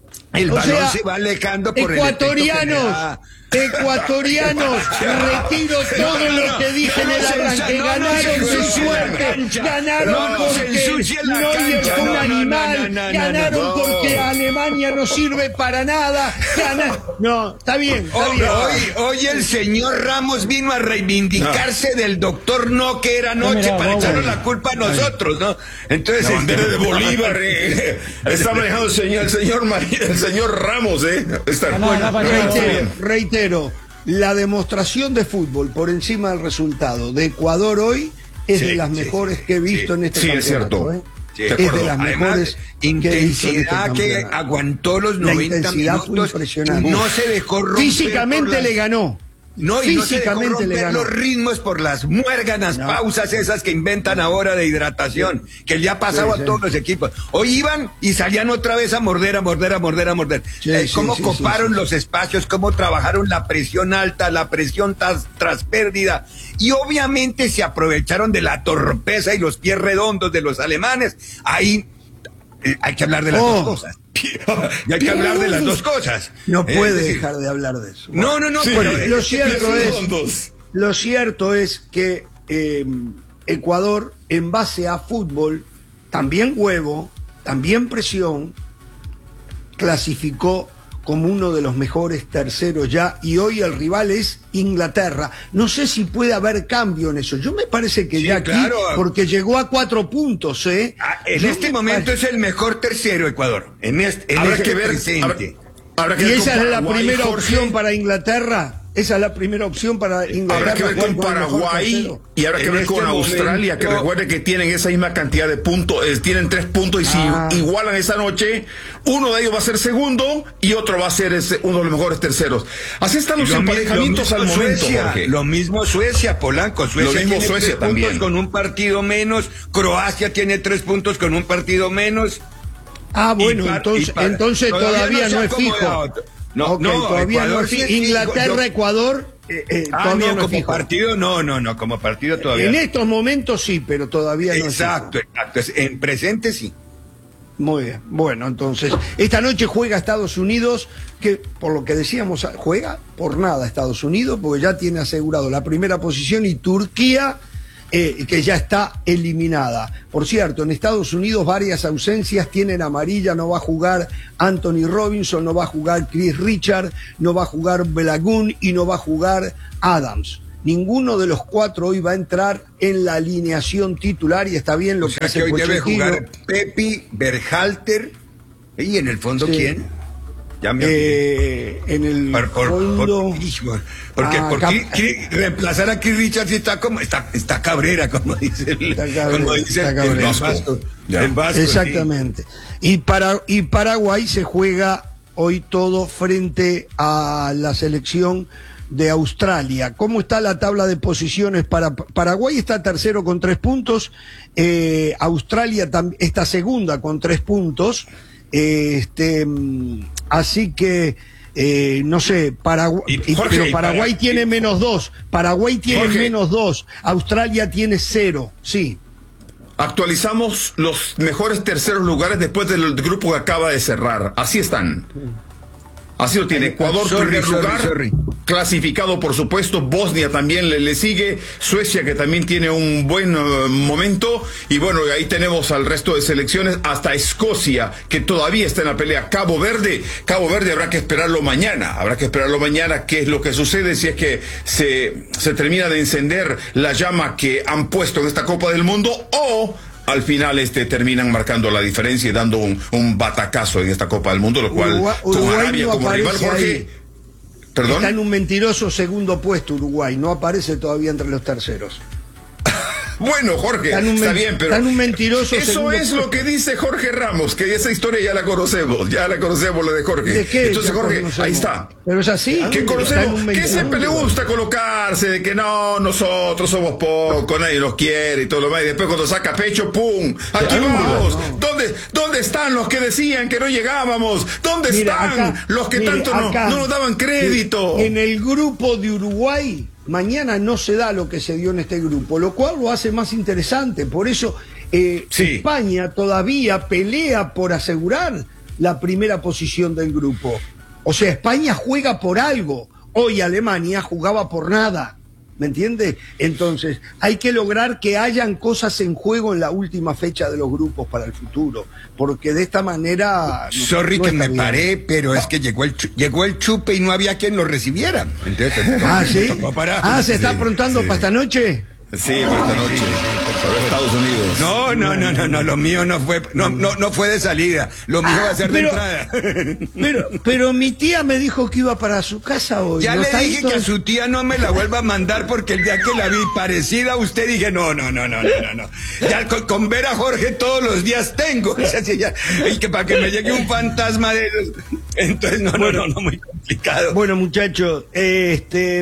[SPEAKER 9] El
[SPEAKER 7] O
[SPEAKER 9] balón
[SPEAKER 7] sea,
[SPEAKER 9] se va alejando por
[SPEAKER 7] ecuatorianos,
[SPEAKER 9] el efecto que le da.
[SPEAKER 7] ecuatorianos, retiro todo
[SPEAKER 9] no,
[SPEAKER 7] lo
[SPEAKER 9] no,
[SPEAKER 7] que dije en
[SPEAKER 9] no
[SPEAKER 7] el
[SPEAKER 9] se
[SPEAKER 7] arranque,
[SPEAKER 9] ensucia- no, no
[SPEAKER 7] ganaron
[SPEAKER 9] se
[SPEAKER 7] de
[SPEAKER 9] ensucia la
[SPEAKER 7] suerte,
[SPEAKER 9] cancha.
[SPEAKER 7] ganaron
[SPEAKER 9] No, no se
[SPEAKER 7] porque
[SPEAKER 9] ensucia la
[SPEAKER 7] Neuer
[SPEAKER 9] cancha.
[SPEAKER 7] fue un
[SPEAKER 9] No, no, no,
[SPEAKER 7] animal,
[SPEAKER 9] no, no, no,
[SPEAKER 7] ganaron
[SPEAKER 9] no.
[SPEAKER 7] porque Alemania no sirve para nada, gana- no, está bien, está
[SPEAKER 9] Hoy,
[SPEAKER 7] bien.
[SPEAKER 9] hoy, hoy el señor Ramos vino a reivindicarse del doctor No, que era anoche, para echarnos la culpa a nosotros, ¿no? Entonces,
[SPEAKER 10] La bandera de Bolívar, eh. Está manejando el señor, el señor, María- el señor Ramos, eh. Está,
[SPEAKER 7] Bueno,
[SPEAKER 10] está
[SPEAKER 7] reitero,
[SPEAKER 10] bien.
[SPEAKER 7] reitero, la demostración de fútbol por encima del resultado de Ecuador hoy es
[SPEAKER 9] Sí,
[SPEAKER 7] de las
[SPEAKER 9] sí,
[SPEAKER 7] mejores
[SPEAKER 9] sí,
[SPEAKER 7] que he visto
[SPEAKER 9] sí,
[SPEAKER 7] en este
[SPEAKER 10] sí, es
[SPEAKER 7] campeonato.
[SPEAKER 10] cierto.
[SPEAKER 7] ¿eh?
[SPEAKER 9] Sí,
[SPEAKER 7] es
[SPEAKER 9] de
[SPEAKER 7] de
[SPEAKER 9] acuerdo.
[SPEAKER 7] las
[SPEAKER 9] Además,
[SPEAKER 7] mejores que he visto en este
[SPEAKER 9] intensidad que
[SPEAKER 7] campeonato.
[SPEAKER 9] aguantó los
[SPEAKER 7] La
[SPEAKER 9] noventa
[SPEAKER 7] intensidad fue
[SPEAKER 9] minutos.
[SPEAKER 7] impresionante.
[SPEAKER 9] No se dejó romper.
[SPEAKER 7] Físicamente
[SPEAKER 9] por las-
[SPEAKER 7] le ganó.
[SPEAKER 9] No, y no se dejó
[SPEAKER 7] Físicamente le
[SPEAKER 9] romper
[SPEAKER 7] ganó.
[SPEAKER 9] los ritmos por las muérganas pausas esas que inventan ahora de hidratación, que ya ha pasado
[SPEAKER 7] Sí,
[SPEAKER 9] a
[SPEAKER 7] sí.
[SPEAKER 9] todos los equipos. Hoy iban y salían otra vez a morder, a morder, a morder, a morder.
[SPEAKER 7] Sí,
[SPEAKER 9] Eh,
[SPEAKER 7] sí,
[SPEAKER 9] cómo
[SPEAKER 7] sí,
[SPEAKER 9] coparon
[SPEAKER 7] sí, sí.
[SPEAKER 9] los espacios, cómo trabajaron la presión alta, la presión tras, tras pérdida. Y obviamente se aprovecharon de la torpeza y los pies redondos de los alemanes. Ahí eh, hay que hablar de las
[SPEAKER 7] Oh.
[SPEAKER 9] dos cosas. Y hay que hablar de las dos cosas.
[SPEAKER 7] No
[SPEAKER 9] Es
[SPEAKER 7] puede
[SPEAKER 9] decir,
[SPEAKER 7] dejar de hablar de eso.
[SPEAKER 9] No, no, no,
[SPEAKER 10] Sí,
[SPEAKER 9] pero
[SPEAKER 7] Lo cierto es,
[SPEAKER 10] redondos.
[SPEAKER 7] lo cierto es que eh, Ecuador, en base a fútbol, también huevo, también presión, clasificó como uno de los mejores terceros ya, y hoy el rival es Inglaterra. No sé si puede haber cambio en eso. Yo me parece que
[SPEAKER 9] Sí,
[SPEAKER 7] ya aquí,
[SPEAKER 9] claro.
[SPEAKER 7] porque llegó a cuatro puntos, ¿eh?
[SPEAKER 9] Ah, en
[SPEAKER 7] Yo
[SPEAKER 9] este
[SPEAKER 7] me
[SPEAKER 9] momento
[SPEAKER 7] pare-
[SPEAKER 9] es el mejor tercero Ecuador. En este, en
[SPEAKER 10] Habrá
[SPEAKER 9] este
[SPEAKER 10] que ver.
[SPEAKER 9] presente.
[SPEAKER 10] habrá- habrá que
[SPEAKER 7] Y
[SPEAKER 10] ver
[SPEAKER 7] esa
[SPEAKER 10] con
[SPEAKER 7] es la
[SPEAKER 10] Paraguay,
[SPEAKER 7] primera
[SPEAKER 10] Jorge.
[SPEAKER 7] opción para Inglaterra. Esa es la primera opción para Inglaterra.
[SPEAKER 10] Habrá que ver
[SPEAKER 7] jugar
[SPEAKER 10] con
[SPEAKER 7] el mejor
[SPEAKER 10] Paraguay
[SPEAKER 7] tercero.
[SPEAKER 10] y habrá que
[SPEAKER 9] En
[SPEAKER 10] ver
[SPEAKER 9] este
[SPEAKER 10] con Australia,
[SPEAKER 9] momento-
[SPEAKER 10] que recuerde que tienen esa misma cantidad de puntos, eh, tienen tres puntos y si
[SPEAKER 7] Ah.
[SPEAKER 10] igualan esa noche, uno de ellos va a ser segundo y otro va a ser ese- uno de los mejores terceros. Así están los
[SPEAKER 9] Lo mi-
[SPEAKER 10] emparejamientos
[SPEAKER 9] lo
[SPEAKER 10] al
[SPEAKER 9] mismo
[SPEAKER 10] momento,
[SPEAKER 9] Suecia,
[SPEAKER 10] Jorge.
[SPEAKER 9] Lo mismo Suecia, Polanco. Suecia
[SPEAKER 10] Lo mismo
[SPEAKER 9] tiene
[SPEAKER 10] Suecia
[SPEAKER 9] tres puntos
[SPEAKER 10] también.
[SPEAKER 9] con un partido menos. Croacia tiene tres puntos con un partido menos.
[SPEAKER 7] Ah, bueno,
[SPEAKER 9] Y par-
[SPEAKER 7] entonces,
[SPEAKER 9] y par-
[SPEAKER 7] entonces todavía,
[SPEAKER 9] se
[SPEAKER 7] no
[SPEAKER 9] ha
[SPEAKER 7] es fijo.
[SPEAKER 9] acomodado. No,
[SPEAKER 7] Ok,
[SPEAKER 9] no,
[SPEAKER 7] todavía
[SPEAKER 9] Ecuador
[SPEAKER 7] no es
[SPEAKER 9] sí
[SPEAKER 7] fijo.
[SPEAKER 9] es fijo.
[SPEAKER 7] Inglaterra,
[SPEAKER 9] Yo-
[SPEAKER 7] Ecuador, eh, eh,
[SPEAKER 9] Ah,
[SPEAKER 7] todavía
[SPEAKER 9] no,
[SPEAKER 7] no es
[SPEAKER 9] como
[SPEAKER 7] fijo.
[SPEAKER 9] partido, no, no, no, como partido todavía.
[SPEAKER 7] En
[SPEAKER 9] no.
[SPEAKER 7] estos momentos sí, pero todavía no
[SPEAKER 9] Exacto,
[SPEAKER 7] es fijo.
[SPEAKER 9] exacto. Es- En presente sí.
[SPEAKER 7] Muy bien. Bueno, entonces, esta noche juega Estados Unidos, que por lo que decíamos, juega por nada Estados Unidos, porque ya tiene asegurado la primera posición, y Turquía, eh, que ya está eliminada. Por cierto, en Estados Unidos varias ausencias, tienen amarilla, no va a jugar Anthony Robinson, no va a jugar Chris Richard, no va a jugar Belagun y no va a jugar Adams. Ninguno de los cuatro hoy va a entrar en la alineación titular, y está bien lo
[SPEAKER 9] O
[SPEAKER 7] que
[SPEAKER 9] sea
[SPEAKER 7] hace
[SPEAKER 9] que hoy debe
[SPEAKER 7] Pochettino.
[SPEAKER 9] jugar Pepi, Berhalter. ¿Y en el fondo
[SPEAKER 7] Sí.
[SPEAKER 9] quién? Ya me
[SPEAKER 7] Eh, en el
[SPEAKER 9] Por, por,
[SPEAKER 7] fondo...
[SPEAKER 9] por- porque
[SPEAKER 7] Ah,
[SPEAKER 9] por
[SPEAKER 7] Cap-
[SPEAKER 9] Ki- Ki- reemplazar a Chris Richards está como está, está Cabrera, como dice el,
[SPEAKER 7] Está Cabrera,
[SPEAKER 9] como dice
[SPEAKER 7] está
[SPEAKER 9] el-
[SPEAKER 7] Cabrera.
[SPEAKER 9] el Vasco.
[SPEAKER 10] Ya.
[SPEAKER 9] El Vasco, sí.
[SPEAKER 7] Exactamente. Y, para, y Paraguay se juega hoy todo frente a la selección de Australia. ¿Cómo está la tabla de posiciones? Para Paraguay está tercero con tres puntos, eh, Australia está segunda con tres puntos, eh, este, así que eh, no sé, Paragu
[SPEAKER 10] y, Jorge,
[SPEAKER 7] pero Paraguay para, tiene y, menos dos, Paraguay tiene Jorge, menos dos, Australia tiene cero, sí.
[SPEAKER 10] Actualizamos los mejores terceros lugares después del grupo que acaba de cerrar, así están. Así lo tiene. Ecuador, sorry, primer sorry, lugar, sorry. clasificado por supuesto. Bosnia también le, le sigue. Suecia, que también tiene un buen uh, momento. Y bueno, ahí tenemos al resto de selecciones. Hasta Escocia, que todavía está en la pelea. Cabo Verde. Cabo Verde habrá que esperarlo mañana. Habrá que esperarlo mañana. ¿Qué es lo que sucede? Si es que se, se termina de encender la llama que han puesto en esta Copa del Mundo, o al final este terminan marcando la diferencia y dando un, un batacazo en esta Copa del Mundo, lo cual
[SPEAKER 7] Uruguay,
[SPEAKER 10] con
[SPEAKER 7] Uruguay
[SPEAKER 10] Arabia
[SPEAKER 7] no
[SPEAKER 10] como rival, Jorge,
[SPEAKER 7] ahí.
[SPEAKER 10] ¿Perdón?
[SPEAKER 7] Está en un mentiroso segundo puesto Uruguay, no aparece todavía entre los terceros.
[SPEAKER 10] Bueno, Jorge, está,
[SPEAKER 7] está
[SPEAKER 10] bien, pero
[SPEAKER 7] está un mentiroso
[SPEAKER 10] eso es
[SPEAKER 7] puesto.
[SPEAKER 10] Lo que dice Jorge Ramos, que esa historia ya la conocemos, ya la conocemos, la de Jorge.
[SPEAKER 7] ¿De qué?
[SPEAKER 10] Entonces,
[SPEAKER 7] Ya
[SPEAKER 10] Jorge,
[SPEAKER 7] conocemos.
[SPEAKER 10] ahí está.
[SPEAKER 7] Pero es así.
[SPEAKER 10] Que conocemos, que siempre le gusta colocarse de que no, nosotros somos pocos, nadie nos quiere y todo lo demás. Y después cuando saca pecho, ¡pum! Aquí
[SPEAKER 7] no,
[SPEAKER 10] vamos.
[SPEAKER 7] No.
[SPEAKER 10] ¿Dónde, ¿Dónde están los que decían que no llegábamos? ¿Dónde
[SPEAKER 7] Mira,
[SPEAKER 10] están
[SPEAKER 7] acá,
[SPEAKER 10] los que
[SPEAKER 7] mire,
[SPEAKER 10] tanto no, no nos daban crédito?
[SPEAKER 7] En el grupo de Uruguay, mañana no se da lo que se dio en este grupo, lo cual lo hace más interesante. Por eso eh, sí. España todavía pelea por asegurar la primera posición del grupo. O sea, España juega por algo. Hoy Alemania jugaba por nada. ¿Me entiende? Entonces, hay que lograr que hayan cosas en juego en la última fecha de los grupos para el futuro, porque de esta manera...
[SPEAKER 9] No, Sorry no que me bien. paré, pero no. es que llegó el, llegó el chupe y no había quien lo recibiera. Entonces,
[SPEAKER 7] ah, ¿sí? Ah, ¿se está sí, aprontando sí. para esta noche?
[SPEAKER 10] Sí, para esta noche. Para Estados Unidos.
[SPEAKER 9] No, no, no, no, no, lo mío no fue, no, no, no fue de salida. Lo mío ah, va a ser pero, de entrada.
[SPEAKER 7] Pero, pero mi tía me dijo que iba para su casa hoy.
[SPEAKER 9] Ya
[SPEAKER 7] ¿no
[SPEAKER 9] le dije
[SPEAKER 7] todo?
[SPEAKER 9] que a su tía no me la vuelva a mandar porque el día que la vi parecida a usted dije no, no, no, no, no, no, no. Ya con, con ver a Jorge todos los días tengo. O sea, ya, y que para que me llegue un fantasma de esos. Entonces no, bueno, no, no, no, muy complicado.
[SPEAKER 7] Bueno, muchachos, este,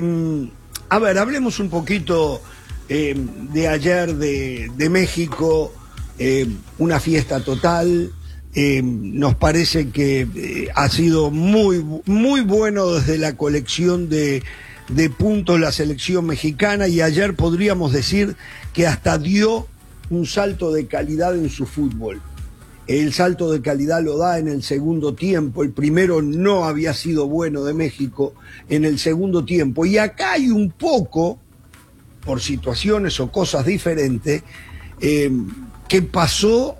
[SPEAKER 7] a ver, hablemos un poquito. Eh, de ayer de, de México, eh, una fiesta total, eh, nos parece que eh, ha sido muy, muy bueno desde la colección de, de puntos la selección mexicana, y ayer podríamos decir que hasta dio un salto de calidad en su fútbol. El salto de calidad lo da en el segundo tiempo, el primero no había sido bueno de México, en el segundo tiempo, y acá hay un poco, por situaciones o cosas diferentes, eh, que pasó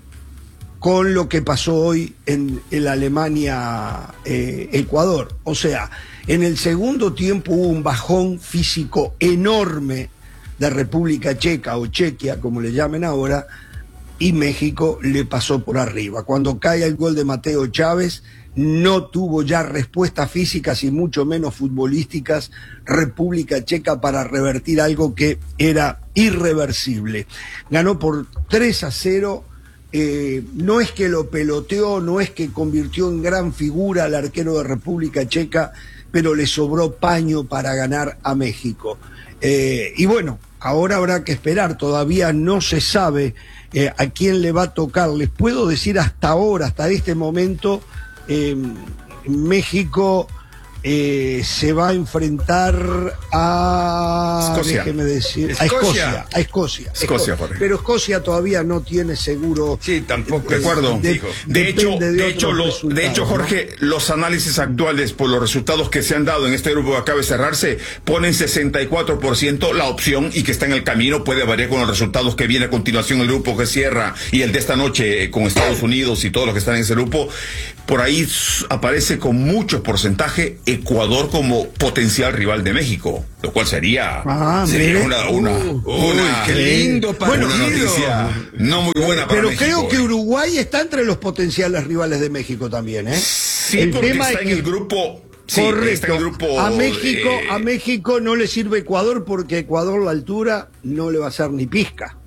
[SPEAKER 7] con lo que pasó hoy en, en la Alemania-Ecuador. Eh, o sea, en el segundo tiempo hubo un bajón físico enorme de República Checa o Chequia, como le llamen ahora, y México le pasó por arriba. Cuando cae el gol de Mateo Chávez, no tuvo ya respuestas físicas y mucho menos futbolísticas República Checa para revertir algo que era irreversible. Ganó por tres a cero, eh, no es que lo peloteó, no es que convirtió en gran figura al arquero de República Checa, pero le sobró paño para ganar a México. Eh, y bueno, ahora habrá que esperar, todavía no se sabe eh, a quién le va a tocar. Les puedo decir hasta ahora, hasta este momento, Eh, México eh, se va a enfrentar a
[SPEAKER 10] Escocia.
[SPEAKER 7] déjeme decir,
[SPEAKER 10] Escocia.
[SPEAKER 7] a Escocia, a Escocia,
[SPEAKER 10] Escocia,
[SPEAKER 7] Escocia. Pero Escocia todavía no tiene seguro.
[SPEAKER 9] Sí, tampoco.
[SPEAKER 10] De acuerdo.
[SPEAKER 7] De,
[SPEAKER 10] de hecho,
[SPEAKER 7] de,
[SPEAKER 10] de hecho, lo, de hecho, Jorge, ¿no? Los análisis actuales por los resultados que se han dado en este grupo que acaba de cerrarse ponen sesenta y cuatro por ciento la opción, y que está en el camino, puede variar con los resultados que viene a continuación el grupo que cierra y el de esta noche eh, con Estados Unidos y todos los que están en ese grupo. Por ahí aparece con mucho porcentaje Ecuador como potencial rival de México, lo cual sería,
[SPEAKER 7] ah,
[SPEAKER 10] sería una, una,
[SPEAKER 7] uh,
[SPEAKER 10] una,
[SPEAKER 9] uy, qué lindo para
[SPEAKER 10] bueno, una noticia no muy buena para
[SPEAKER 7] pero
[SPEAKER 10] México.
[SPEAKER 7] Creo que Uruguay está entre los potenciales rivales de México también, ¿eh?
[SPEAKER 10] Sí,
[SPEAKER 7] el
[SPEAKER 10] porque
[SPEAKER 7] tema
[SPEAKER 10] está
[SPEAKER 7] es
[SPEAKER 10] en
[SPEAKER 7] que...
[SPEAKER 10] el grupo. Sí,
[SPEAKER 7] correcto.
[SPEAKER 10] Está en el grupo,
[SPEAKER 7] a México,
[SPEAKER 10] eh...
[SPEAKER 7] a México no le sirve Ecuador, porque Ecuador la altura no le va a hacer ni pizca.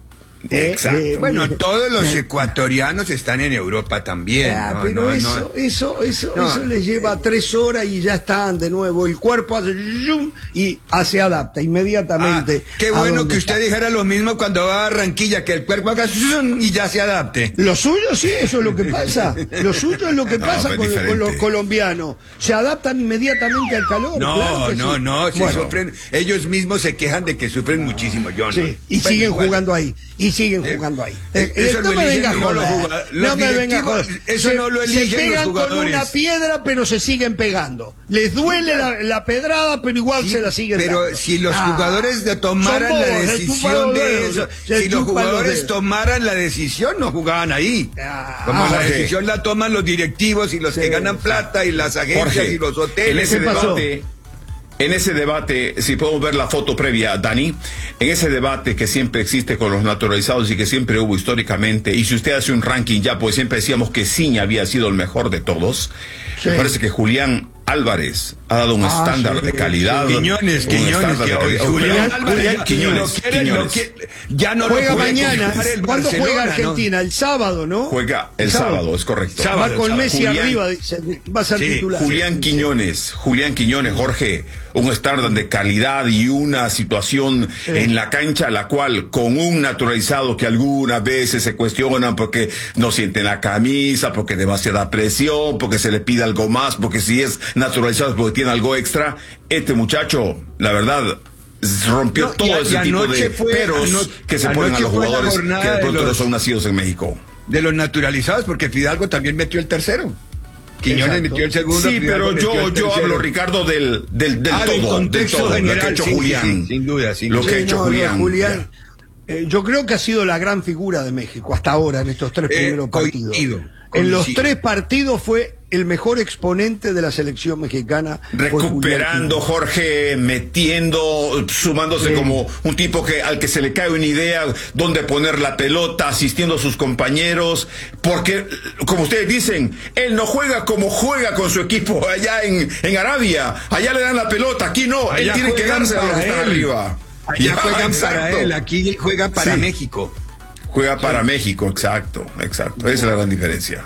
[SPEAKER 9] Exacto.
[SPEAKER 7] Eh,
[SPEAKER 9] bueno,
[SPEAKER 7] eh,
[SPEAKER 9] todos los
[SPEAKER 7] eh,
[SPEAKER 9] ecuatorianos están en Europa también.
[SPEAKER 7] Ah,
[SPEAKER 9] ¿no?
[SPEAKER 7] pero
[SPEAKER 9] no,
[SPEAKER 7] eso,
[SPEAKER 9] no.
[SPEAKER 7] eso, eso,
[SPEAKER 9] No.
[SPEAKER 7] eso les lleva tres horas y ya están de nuevo. El cuerpo hace zoom y ah, se adapta inmediatamente.
[SPEAKER 9] Ah, qué
[SPEAKER 7] a
[SPEAKER 9] bueno
[SPEAKER 7] donde
[SPEAKER 9] que usted
[SPEAKER 7] está.
[SPEAKER 9] dijera lo mismo cuando va a Barranquilla, que el cuerpo haga zoom y ya se adapte.
[SPEAKER 7] Lo suyo sí, eso es lo que pasa. Lo suyo es lo que
[SPEAKER 9] No,
[SPEAKER 7] pasa
[SPEAKER 9] pues
[SPEAKER 7] con,
[SPEAKER 9] diferente.
[SPEAKER 7] con los colombianos. Se adaptan inmediatamente al calor.
[SPEAKER 9] No,
[SPEAKER 7] claro que
[SPEAKER 9] no,
[SPEAKER 7] sí.
[SPEAKER 9] no, si
[SPEAKER 7] Bueno,
[SPEAKER 9] sufren, ellos mismos se quejan de que sufren muchísimo, John.
[SPEAKER 7] sí, y
[SPEAKER 9] Bueno,
[SPEAKER 7] siguen
[SPEAKER 9] igual.
[SPEAKER 7] jugando ahí. Y siguen
[SPEAKER 9] Eh,
[SPEAKER 7] jugando ahí.
[SPEAKER 9] eh,
[SPEAKER 7] Eh,
[SPEAKER 9] eso
[SPEAKER 7] no
[SPEAKER 9] lo
[SPEAKER 7] me
[SPEAKER 9] eligen
[SPEAKER 7] venga a
[SPEAKER 9] no los
[SPEAKER 7] joder.
[SPEAKER 9] jugadores.
[SPEAKER 7] No
[SPEAKER 9] Los
[SPEAKER 7] me venga a
[SPEAKER 9] directivos,
[SPEAKER 7] joder.
[SPEAKER 9] eso
[SPEAKER 7] Se-
[SPEAKER 9] no lo
[SPEAKER 7] se
[SPEAKER 9] eligen los
[SPEAKER 7] pegan con
[SPEAKER 9] jugadores.
[SPEAKER 7] una piedra, pero se siguen pegando. Les duele la, la pedrada, pero igual
[SPEAKER 9] Sí,
[SPEAKER 7] se la siguen
[SPEAKER 9] pero
[SPEAKER 7] dando.
[SPEAKER 9] si los
[SPEAKER 7] Ah,
[SPEAKER 9] jugadores de tomaran
[SPEAKER 7] son
[SPEAKER 9] la
[SPEAKER 7] bobos, se
[SPEAKER 9] decisión
[SPEAKER 7] chupan los
[SPEAKER 9] de
[SPEAKER 7] dedos,
[SPEAKER 9] eso,
[SPEAKER 7] se
[SPEAKER 9] si los
[SPEAKER 7] chupan los
[SPEAKER 9] jugadores
[SPEAKER 7] dedos.
[SPEAKER 9] tomaran la decisión, no jugaban ahí.
[SPEAKER 7] Ah,
[SPEAKER 9] Como la
[SPEAKER 10] Jorge.
[SPEAKER 9] decisión la toman los directivos y los
[SPEAKER 7] Sí,
[SPEAKER 9] que ganan
[SPEAKER 7] sí.
[SPEAKER 9] plata y las agencias
[SPEAKER 10] Jorge,
[SPEAKER 9] y los
[SPEAKER 10] en
[SPEAKER 9] hoteles.
[SPEAKER 10] ese
[SPEAKER 7] ¿Qué pasó?
[SPEAKER 10] debate, en ese debate, si podemos ver la foto previa, Dani, en ese debate que siempre existe con los naturalizados y que siempre hubo históricamente, y si usted hace un ranking ya, pues siempre decíamos que Ciña había sido el mejor de todos,
[SPEAKER 7] Sí.
[SPEAKER 10] me parece que Julián Álvarez ha dado un
[SPEAKER 7] Ah,
[SPEAKER 10] estándar
[SPEAKER 7] sí,
[SPEAKER 10] de calidad.
[SPEAKER 9] Quiñones,
[SPEAKER 10] un
[SPEAKER 9] Quiñones,
[SPEAKER 10] estándar
[SPEAKER 9] que
[SPEAKER 10] de
[SPEAKER 9] hoy
[SPEAKER 10] calidad.
[SPEAKER 9] Julián Álvarez
[SPEAKER 10] Julián
[SPEAKER 9] ya-
[SPEAKER 10] Quiñones,
[SPEAKER 9] lo quiere- lo
[SPEAKER 10] Quiñones.
[SPEAKER 9] quiere- ya no
[SPEAKER 7] Juega
[SPEAKER 9] lo puede
[SPEAKER 7] mañana.
[SPEAKER 9] conjugar el
[SPEAKER 7] ¿Cuándo juega
[SPEAKER 9] Barcelona, ¿no?
[SPEAKER 7] Argentina? El sábado, ¿no?
[SPEAKER 10] Juega el sábado, es correcto.
[SPEAKER 9] Sábado.
[SPEAKER 7] Va con
[SPEAKER 9] sábado.
[SPEAKER 7] Messi
[SPEAKER 10] Julián-
[SPEAKER 7] arriba, dice, va a ser
[SPEAKER 9] Sí,
[SPEAKER 7] titular.
[SPEAKER 10] Julián Quiñones, Julián Quiñones, Jorge, un estándar de calidad y una situación en la cancha la cual con un naturalizado que algunas veces se cuestionan porque no sienten la camisa, porque demasiada presión, porque se le pide algo más, porque si es naturalizado es porque tiene algo extra, este muchacho, la verdad, rompió
[SPEAKER 9] No, y
[SPEAKER 10] todo
[SPEAKER 9] a-
[SPEAKER 10] ese
[SPEAKER 9] y
[SPEAKER 10] tipo
[SPEAKER 9] anoche
[SPEAKER 10] de
[SPEAKER 9] fue-
[SPEAKER 10] peros
[SPEAKER 9] ano-
[SPEAKER 10] que se ponen a
[SPEAKER 9] anoche
[SPEAKER 10] los
[SPEAKER 9] fue la
[SPEAKER 10] jugadores
[SPEAKER 9] jornada
[SPEAKER 10] que de
[SPEAKER 9] de
[SPEAKER 10] pronto no
[SPEAKER 9] los-
[SPEAKER 10] son nacidos en México.
[SPEAKER 9] De los naturalizados, porque Fidalgo también metió el tercero. Quiñones
[SPEAKER 7] Exacto.
[SPEAKER 9] metió el segundo.
[SPEAKER 10] Sí,
[SPEAKER 9] Fidalgo
[SPEAKER 10] pero
[SPEAKER 9] metió
[SPEAKER 10] yo,
[SPEAKER 9] el
[SPEAKER 10] yo
[SPEAKER 9] tercero.
[SPEAKER 10] hablo, Ricardo, del, del, del
[SPEAKER 9] Ah, del
[SPEAKER 10] todo,
[SPEAKER 9] contexto
[SPEAKER 10] del todo, lo que ha
[SPEAKER 9] general,
[SPEAKER 10] hecho
[SPEAKER 9] sí, sí,
[SPEAKER 10] Julián.
[SPEAKER 9] sí, sin duda, sin
[SPEAKER 10] Lo
[SPEAKER 9] duda.
[SPEAKER 10] que ha
[SPEAKER 7] Sí,
[SPEAKER 10] hecho
[SPEAKER 7] no, no,
[SPEAKER 10] Julián.
[SPEAKER 7] Julián, eh, yo creo que ha sido la gran figura de México hasta ahora en estos tres
[SPEAKER 9] Eh,
[SPEAKER 7] primeros partidos.
[SPEAKER 9] coincido,
[SPEAKER 7] En los
[SPEAKER 9] coincido.
[SPEAKER 7] tres partidos fue el mejor exponente de la selección mexicana. fue
[SPEAKER 10] Recuperando,
[SPEAKER 7] Julián
[SPEAKER 10] Jorge, metiendo, sumándose
[SPEAKER 7] Sí.
[SPEAKER 10] como un tipo que al que se le cae una idea dónde poner la pelota, asistiendo a sus compañeros, porque, como ustedes dicen, él no juega como juega con su equipo allá en, en Arabia. Allá le dan la pelota, aquí no, él
[SPEAKER 9] Allá
[SPEAKER 10] tiene que
[SPEAKER 9] juegan
[SPEAKER 10] darse a los que
[SPEAKER 9] para
[SPEAKER 10] están
[SPEAKER 9] él.
[SPEAKER 10] arriba.
[SPEAKER 9] Allá
[SPEAKER 10] Ya,
[SPEAKER 9] juegan para
[SPEAKER 10] exacto.
[SPEAKER 9] él, aquí juega para
[SPEAKER 10] Sí.
[SPEAKER 9] México.
[SPEAKER 10] Juega para México, exacto, exacto. Esa es la gran diferencia.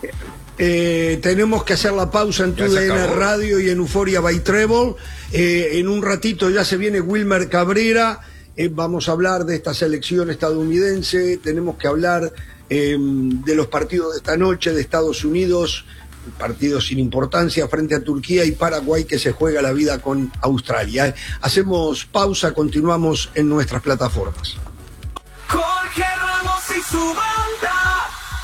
[SPEAKER 7] Eh, tenemos que hacer la pausa en
[SPEAKER 9] Ya
[SPEAKER 7] tu
[SPEAKER 9] se
[SPEAKER 7] D N
[SPEAKER 9] acabó.
[SPEAKER 7] Radio y en Euforia by Treble. Eh, en un ratito ya se viene Wilmer Cabrera. Eh, vamos a hablar de esta selección estadounidense. Tenemos que hablar eh, de los partidos de esta noche de Estados Unidos. Partidos sin importancia frente a Turquía y Paraguay, que se juega la vida con Australia. Hacemos pausa, continuamos en nuestras plataformas.
[SPEAKER 8] Jorge Ramos y su banda.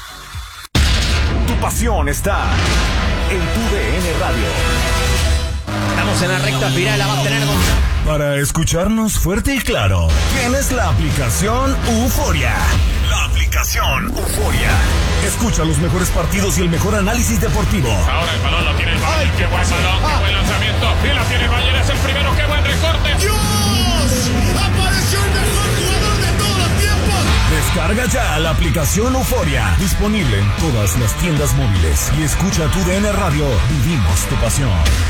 [SPEAKER 6] Tu pasión está en tu D N Radio.
[SPEAKER 11] Estamos en la recta final, la va a tener con...
[SPEAKER 6] Para escucharnos fuerte y claro, tienes la aplicación Euforia. La aplicación Euforia. Escucha los mejores partidos y el mejor análisis deportivo.
[SPEAKER 12] Ahora el balón lo tiene el Bayern. Qué buen balón, qué buen lanzamiento. Y la tiene el Bayern, es el primero. Qué buen recorte.
[SPEAKER 8] ¡Dios! ¡Apareció el mejor jugador de todos los tiempos!
[SPEAKER 6] Descarga ya la aplicación Euforia. Disponible en todas las tiendas móviles. Y escucha tu D N Radio. Vivimos tu pasión.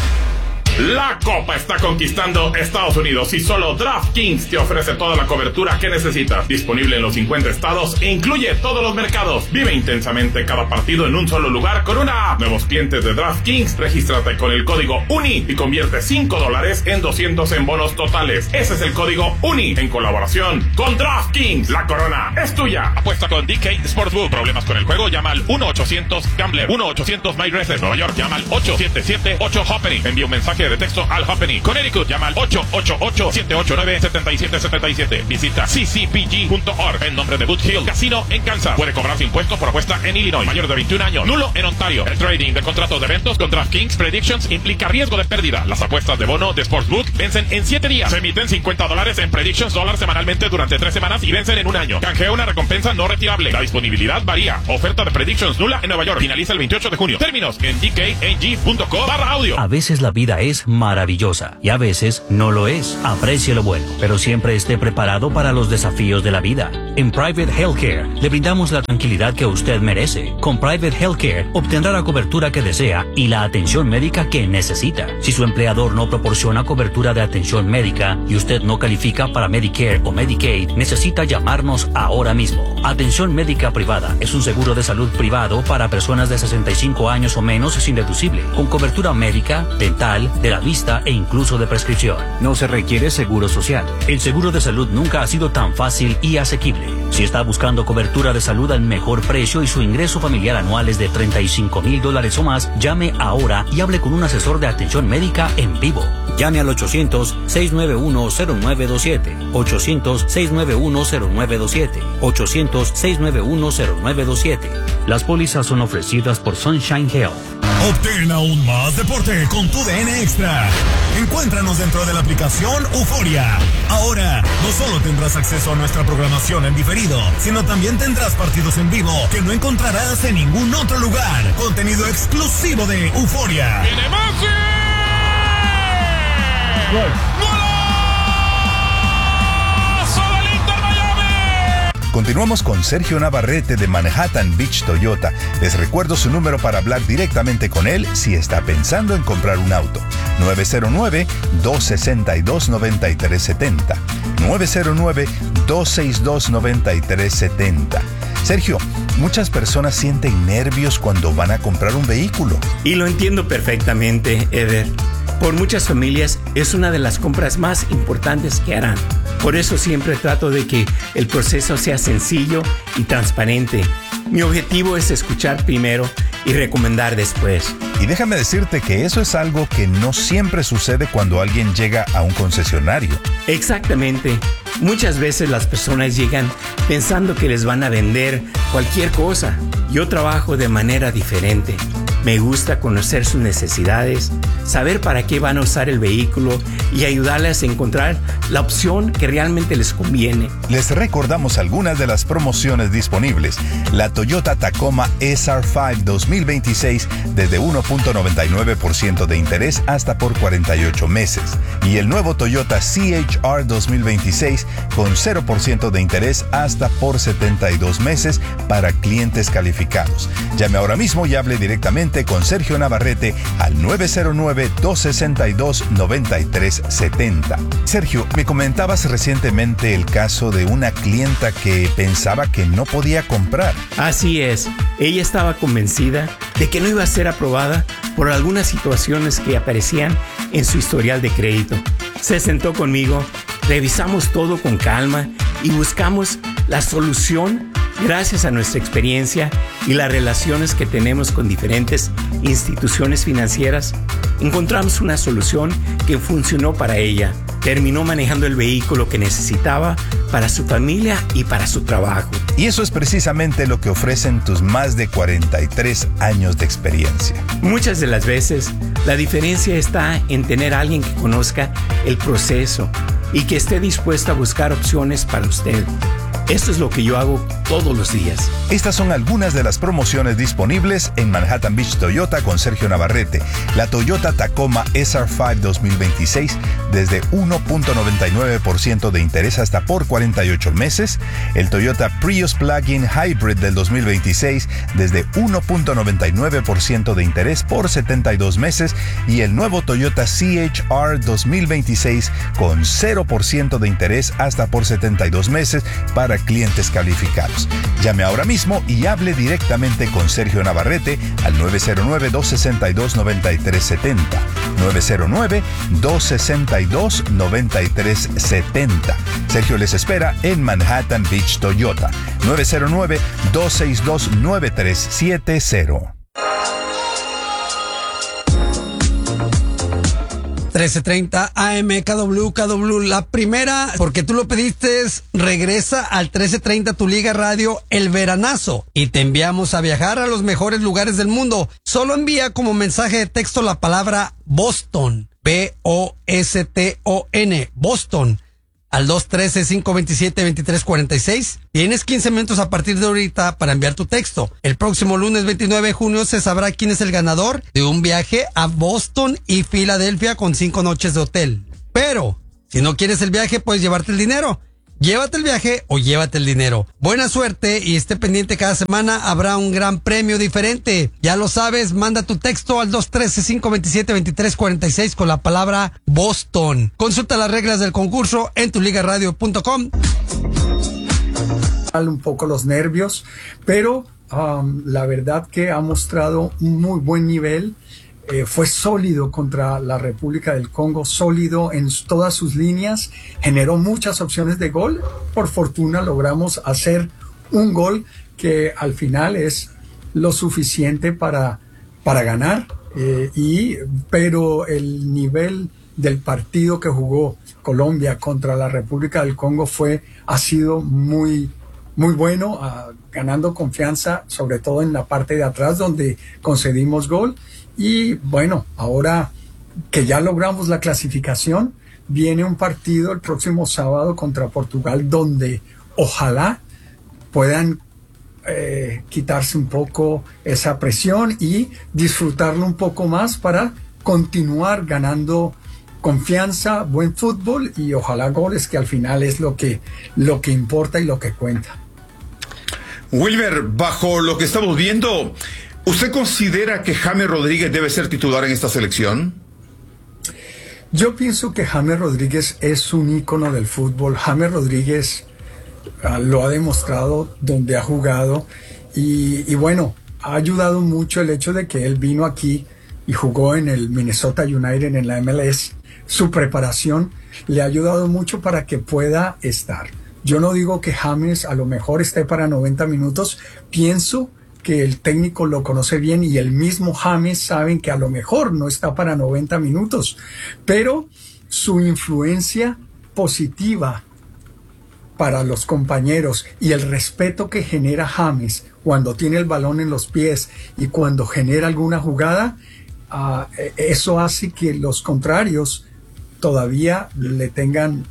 [SPEAKER 12] La Copa está conquistando Estados Unidos y solo DraftKings te ofrece toda la cobertura que necesitas. Disponible en los cincuenta estados e incluye todos los mercados. Vive intensamente cada partido en un solo lugar con una app. Nuevos clientes de DraftKings, regístrate con el código UNI y convierte cinco dólares en doscientos en bonos totales. Ese es el código UNI en colaboración con DraftKings. La corona es tuya. Apuesta con D K Sportsbook. Problemas con el juego, llama al uno ochocientos Gambler. uno ochocientos MyRacer. Nueva York, llama al ocho siete siete ocho Happening. Envía un mensaje de texto al Happening. Connecticut, llama al ocho ocho ocho siete ocho nueve siete siete siete siete. Visita c c p g punto org en nombre de Boot Hill Casino en Kansas. Puede cobrarse impuestos por apuesta en Illinois. Mayor de veintiún años. Nulo en Ontario. El trading de contratos de eventos con DraftKings Predictions implica riesgo de pérdida. Las apuestas de bono de Sportsbook vencen en siete días. Se emiten cincuenta dólares en Predictions dólar semanalmente durante tres semanas y vencen en un año. Canjea una recompensa no retirable. La disponibilidad varía. Oferta de Predictions nula en Nueva York. Finaliza el veintiocho de junio. Términos en d k a g punto co barra audio.
[SPEAKER 13] A veces la vida es maravillosa y a veces no lo es. Aprecie lo bueno, pero siempre esté preparado para los desafíos de la vida. En Private Healthcare le brindamos la tranquilidad que usted merece. Con Private Healthcare obtendrá la cobertura que desea y la atención médica que necesita. Si su empleador no proporciona cobertura de atención médica y usted no califica para Medicare o Medicaid, necesita llamarnos ahora mismo. Atención médica privada es un seguro de salud privado para personas de sesenta y cinco años o menos sin deducible, con cobertura médica, dental, de la vista e incluso de prescripción. No se requiere seguro social. El seguro de salud nunca ha sido tan fácil y asequible. Si está buscando cobertura de salud al mejor precio y su ingreso familiar anual es de treinta y cinco mil dólares o más, llame ahora y hable con un asesor de atención médica en vivo. Llame al ochocientos, seis nueve uno, cero nueve dos siete, ochocientos, seis nueve uno, cero nueve dos siete, ochocientos, seis nueve uno, cero nueve dos siete. Las pólizas son ofrecidas por Sunshine Health.
[SPEAKER 6] Obtén aún más deporte con tu D N Extra. Encuéntranos dentro de la aplicación Euforia. Ahora, no solo tendrás acceso a nuestra programación en diferido, sino también tendrás partidos en vivo que no encontrarás en ningún otro lugar. Contenido exclusivo de Euforia.
[SPEAKER 8] ¡Viene Messi! ¡Gol!
[SPEAKER 3] Continuamos con Sergio Navarrete de Manhattan Beach Toyota. Les recuerdo su número para hablar directamente con él si está pensando en comprar un auto. nueve cero nueve, dos seis dos, nueve tres siete cero. nueve cero nueve, dos seis dos, nueve tres siete cero. Sergio, muchas personas sienten nervios cuando van a comprar un vehículo.
[SPEAKER 4] Y lo entiendo perfectamente, Eder. Por muchas familias es una de las compras más importantes que harán. Por eso siempre trato de que el proceso sea sencillo y transparente. Mi objetivo es escuchar primero y recomendar después.
[SPEAKER 3] Y déjame decirte que eso es algo que no siempre sucede cuando alguien llega a un concesionario.
[SPEAKER 4] Exactamente. Muchas veces las personas llegan pensando que les van a vender cualquier cosa. Yo trabajo de manera diferente. Me gusta conocer sus necesidades, saber para qué van a usar el vehículo y ayudarles a encontrar la opción que realmente les conviene.
[SPEAKER 3] Les recordamos algunas de las promociones disponibles. La Toyota Tacoma S R cinco dos mil veintiséis desde uno punto noventa y nueve por ciento de interés hasta por cuarenta y ocho meses. Y el nuevo Toyota C H R dos mil veintiséis con cero por ciento de interés hasta por setenta y dos meses para clientes calificados. Llame ahora mismo y hable directamente con Sergio Navarrete al nueve cero nueve, dos seis dos, nueve tres siete cero. Sergio, me comentabas recientemente el caso de una clienta que pensaba que no podía comprar.
[SPEAKER 4] Así es, ella estaba convencida de que no iba a ser aprobada por algunas situaciones que aparecían en su historial de crédito. Se sentó conmigo, revisamos todo con calma y buscamos la solución gracias a nuestra experiencia y las relaciones que tenemos con diferentes instituciones financieras. Encontramos una solución que funcionó para ella. Terminó manejando el vehículo que necesitaba para su familia y para su trabajo.
[SPEAKER 3] Y eso es precisamente lo que ofrecen tus más de cuarenta y tres años de experiencia.
[SPEAKER 4] Muchas de las veces, la diferencia está en tener a alguien que conozca el proceso y que esté dispuesto a buscar opciones para usted. Esto es lo que yo hago todos los días.
[SPEAKER 3] Estas son algunas de las promociones disponibles en Manhattan Beach Toyota con Sergio Navarrete. La Toyota Tacoma S R cinco dos mil veintiséis desde uno punto noventa y nueve por ciento de interés hasta por cuarenta y ocho meses. El Toyota Prius Plug-in Hybrid del dos mil veintiséis desde uno punto noventa y nueve por ciento de interés por setenta y dos meses. Y el nuevo Toyota C H R dos mil veintiséis con cero por ciento de interés hasta por setenta y dos meses para clientes calificados. Llame ahora mismo y hable directamente con Sergio Navarrete al nueve cero nueve, dos seis dos, nueve tres siete cero. nueve cero nueve, dos seis dos, nueve tres siete cero. Sergio les espera en Manhattan Beach Toyota. nueve cero nueve, dos seis dos, nueve tres siete cero.
[SPEAKER 5] trece treinta A M K W K W, la primera, porque tú lo pediste, regresa al trece treinta tu Liga Radio El Veranazo y te enviamos a viajar a los mejores lugares del mundo. Solo envía como mensaje de texto la palabra Boston, B O S T O N, Boston, al dos uno tres, cinco dos siete, dos tres cuatro seis. Tienes quince minutos a partir de ahorita para enviar tu texto. El próximo lunes veintinueve de junio se sabrá quién es el ganador de un viaje a Boston y Filadelfia con cinco noches de hotel. Pero, si no quieres el viaje, puedes llevarte el dinero. Llévate el viaje o llévate el dinero. Buena suerte y esté pendiente, cada semana habrá un gran premio diferente. Ya lo sabes, manda tu texto al dos uno tres, cinco dos siete, dos tres cuatro seis con la palabra Boston. Consulta las reglas del concurso en tu liga radio punto com.
[SPEAKER 14] Un poco los nervios, pero um, la verdad que ha mostrado un muy buen nivel. Eh, fue sólido contra la República del Congo, sólido en todas sus líneas, generó muchas opciones de gol. Por fortuna logramos hacer un gol que al final es lo suficiente para, para ganar, eh, y, pero el nivel del partido que jugó Colombia contra la República del Congo fue, ha sido muy muy bueno, uh, ganando confianza, sobre todo en la parte de atrás donde concedimos gol. Y bueno, ahora que ya logramos la clasificación, viene un partido el próximo sábado contra Portugal donde ojalá puedan eh, quitarse un poco esa presión y disfrutarlo un poco más para continuar ganando confianza, buen fútbol y ojalá goles, que al final es lo que, lo que importa y lo que cuenta.
[SPEAKER 10] Wilmer, bajo lo que estamos viendo, ¿usted considera que James Rodríguez debe ser titular en esta selección?
[SPEAKER 14] Yo pienso que James Rodríguez es un ícono del fútbol. James Rodríguez uh, lo ha demostrado donde ha jugado y, y bueno, ha ayudado mucho el hecho de que él vino aquí y jugó en el Minnesota United en la M L S. Su preparación le ha ayudado mucho para que pueda estar. Yo no digo que James a lo mejor esté para noventa minutos, pienso que el técnico lo conoce bien y el mismo James saben que a lo mejor no está para noventa minutos, pero su influencia positiva para los compañeros y el respeto que genera James cuando tiene el balón en los pies y cuando genera alguna jugada, uh, eso hace que los contrarios todavía le tengan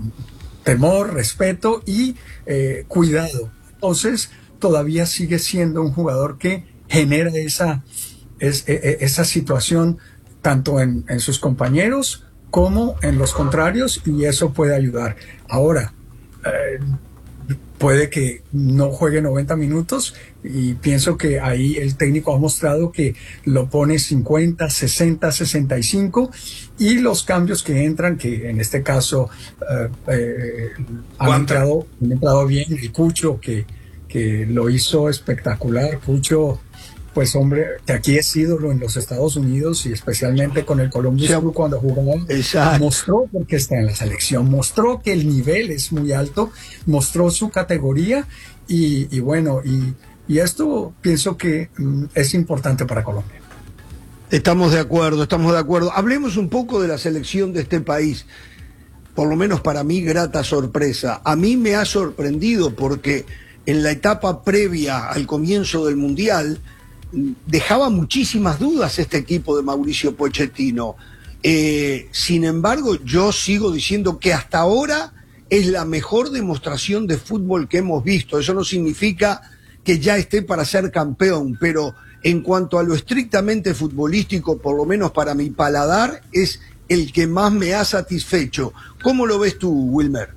[SPEAKER 14] temor, respeto y eh, cuidado. Entonces, todavía sigue siendo un jugador que genera esa, es, es, esa situación tanto en, en sus compañeros como en los contrarios, y eso puede ayudar. Ahora, eh, puede que no juegue noventa minutos y pienso que ahí el técnico ha mostrado que lo pone cincuenta, sesenta, sesenta y cinco, y los cambios que entran, que en este caso eh, eh, han, entrado, han entrado bien. El Cucho, que, que lo hizo espectacular. Cucho, pues hombre, que aquí es ídolo en los Estados Unidos y especialmente con el Columbus Crew cuando jugaba. Exacto. Mostró, porque está en la selección, mostró que el nivel es muy alto, mostró su categoría y, y bueno, y, y esto pienso que mm, es importante para Colombia.
[SPEAKER 7] Estamos de acuerdo, estamos de acuerdo. Hablemos un poco de la selección de este país. Por lo menos para mí, grata sorpresa. A mí me ha sorprendido porque en la etapa previa al comienzo del Mundial dejaba muchísimas dudas este equipo de Mauricio Pochettino. Eh, sin embargo, yo sigo diciendo que hasta ahora es la mejor demostración de fútbol que hemos visto. Eso no significa que ya esté para ser campeón, pero en cuanto a lo estrictamente futbolístico, por lo menos para mi paladar, es el que más me ha satisfecho. ¿Cómo lo ves tú, Wilmer?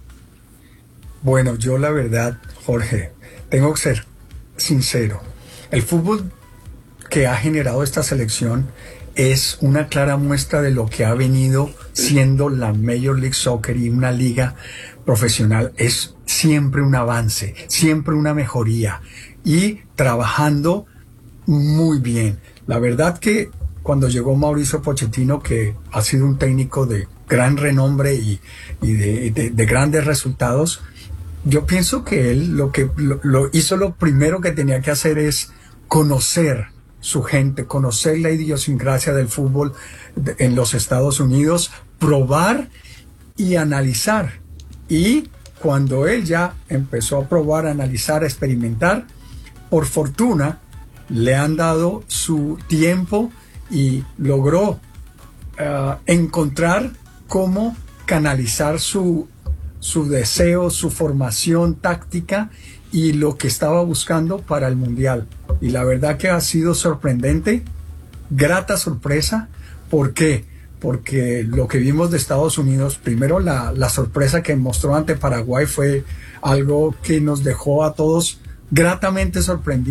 [SPEAKER 14] Bueno, yo la verdad, Jorge, tengo que ser sincero. El fútbol que ha generado esta selección es una clara muestra de lo que ha venido siendo la Major League Soccer y una liga profesional. Es siempre un avance, siempre una mejoría y trabajando muy bien. La verdad que cuando llegó Mauricio Pochettino, que ha sido un técnico de gran renombre y, y de, de, de grandes resultados, yo pienso que él lo que lo, lo hizo lo primero que tenía que hacer es conocer su gente, conocer la idiosincrasia del fútbol de, en los Estados Unidos, probar y analizar. Y cuando él ya empezó a probar, a analizar, a experimentar, por fortuna le han dado su tiempo y logró uh, encontrar cómo canalizar su, su deseo, su formación táctica y lo que estaba buscando para el Mundial. Y la verdad que ha sido sorprendente, grata sorpresa. ¿Por qué? porque lo que vimos de Estados Unidos, primero la, la sorpresa que mostró ante Paraguay fue algo que nos dejó a todos gratamente sorprendidos.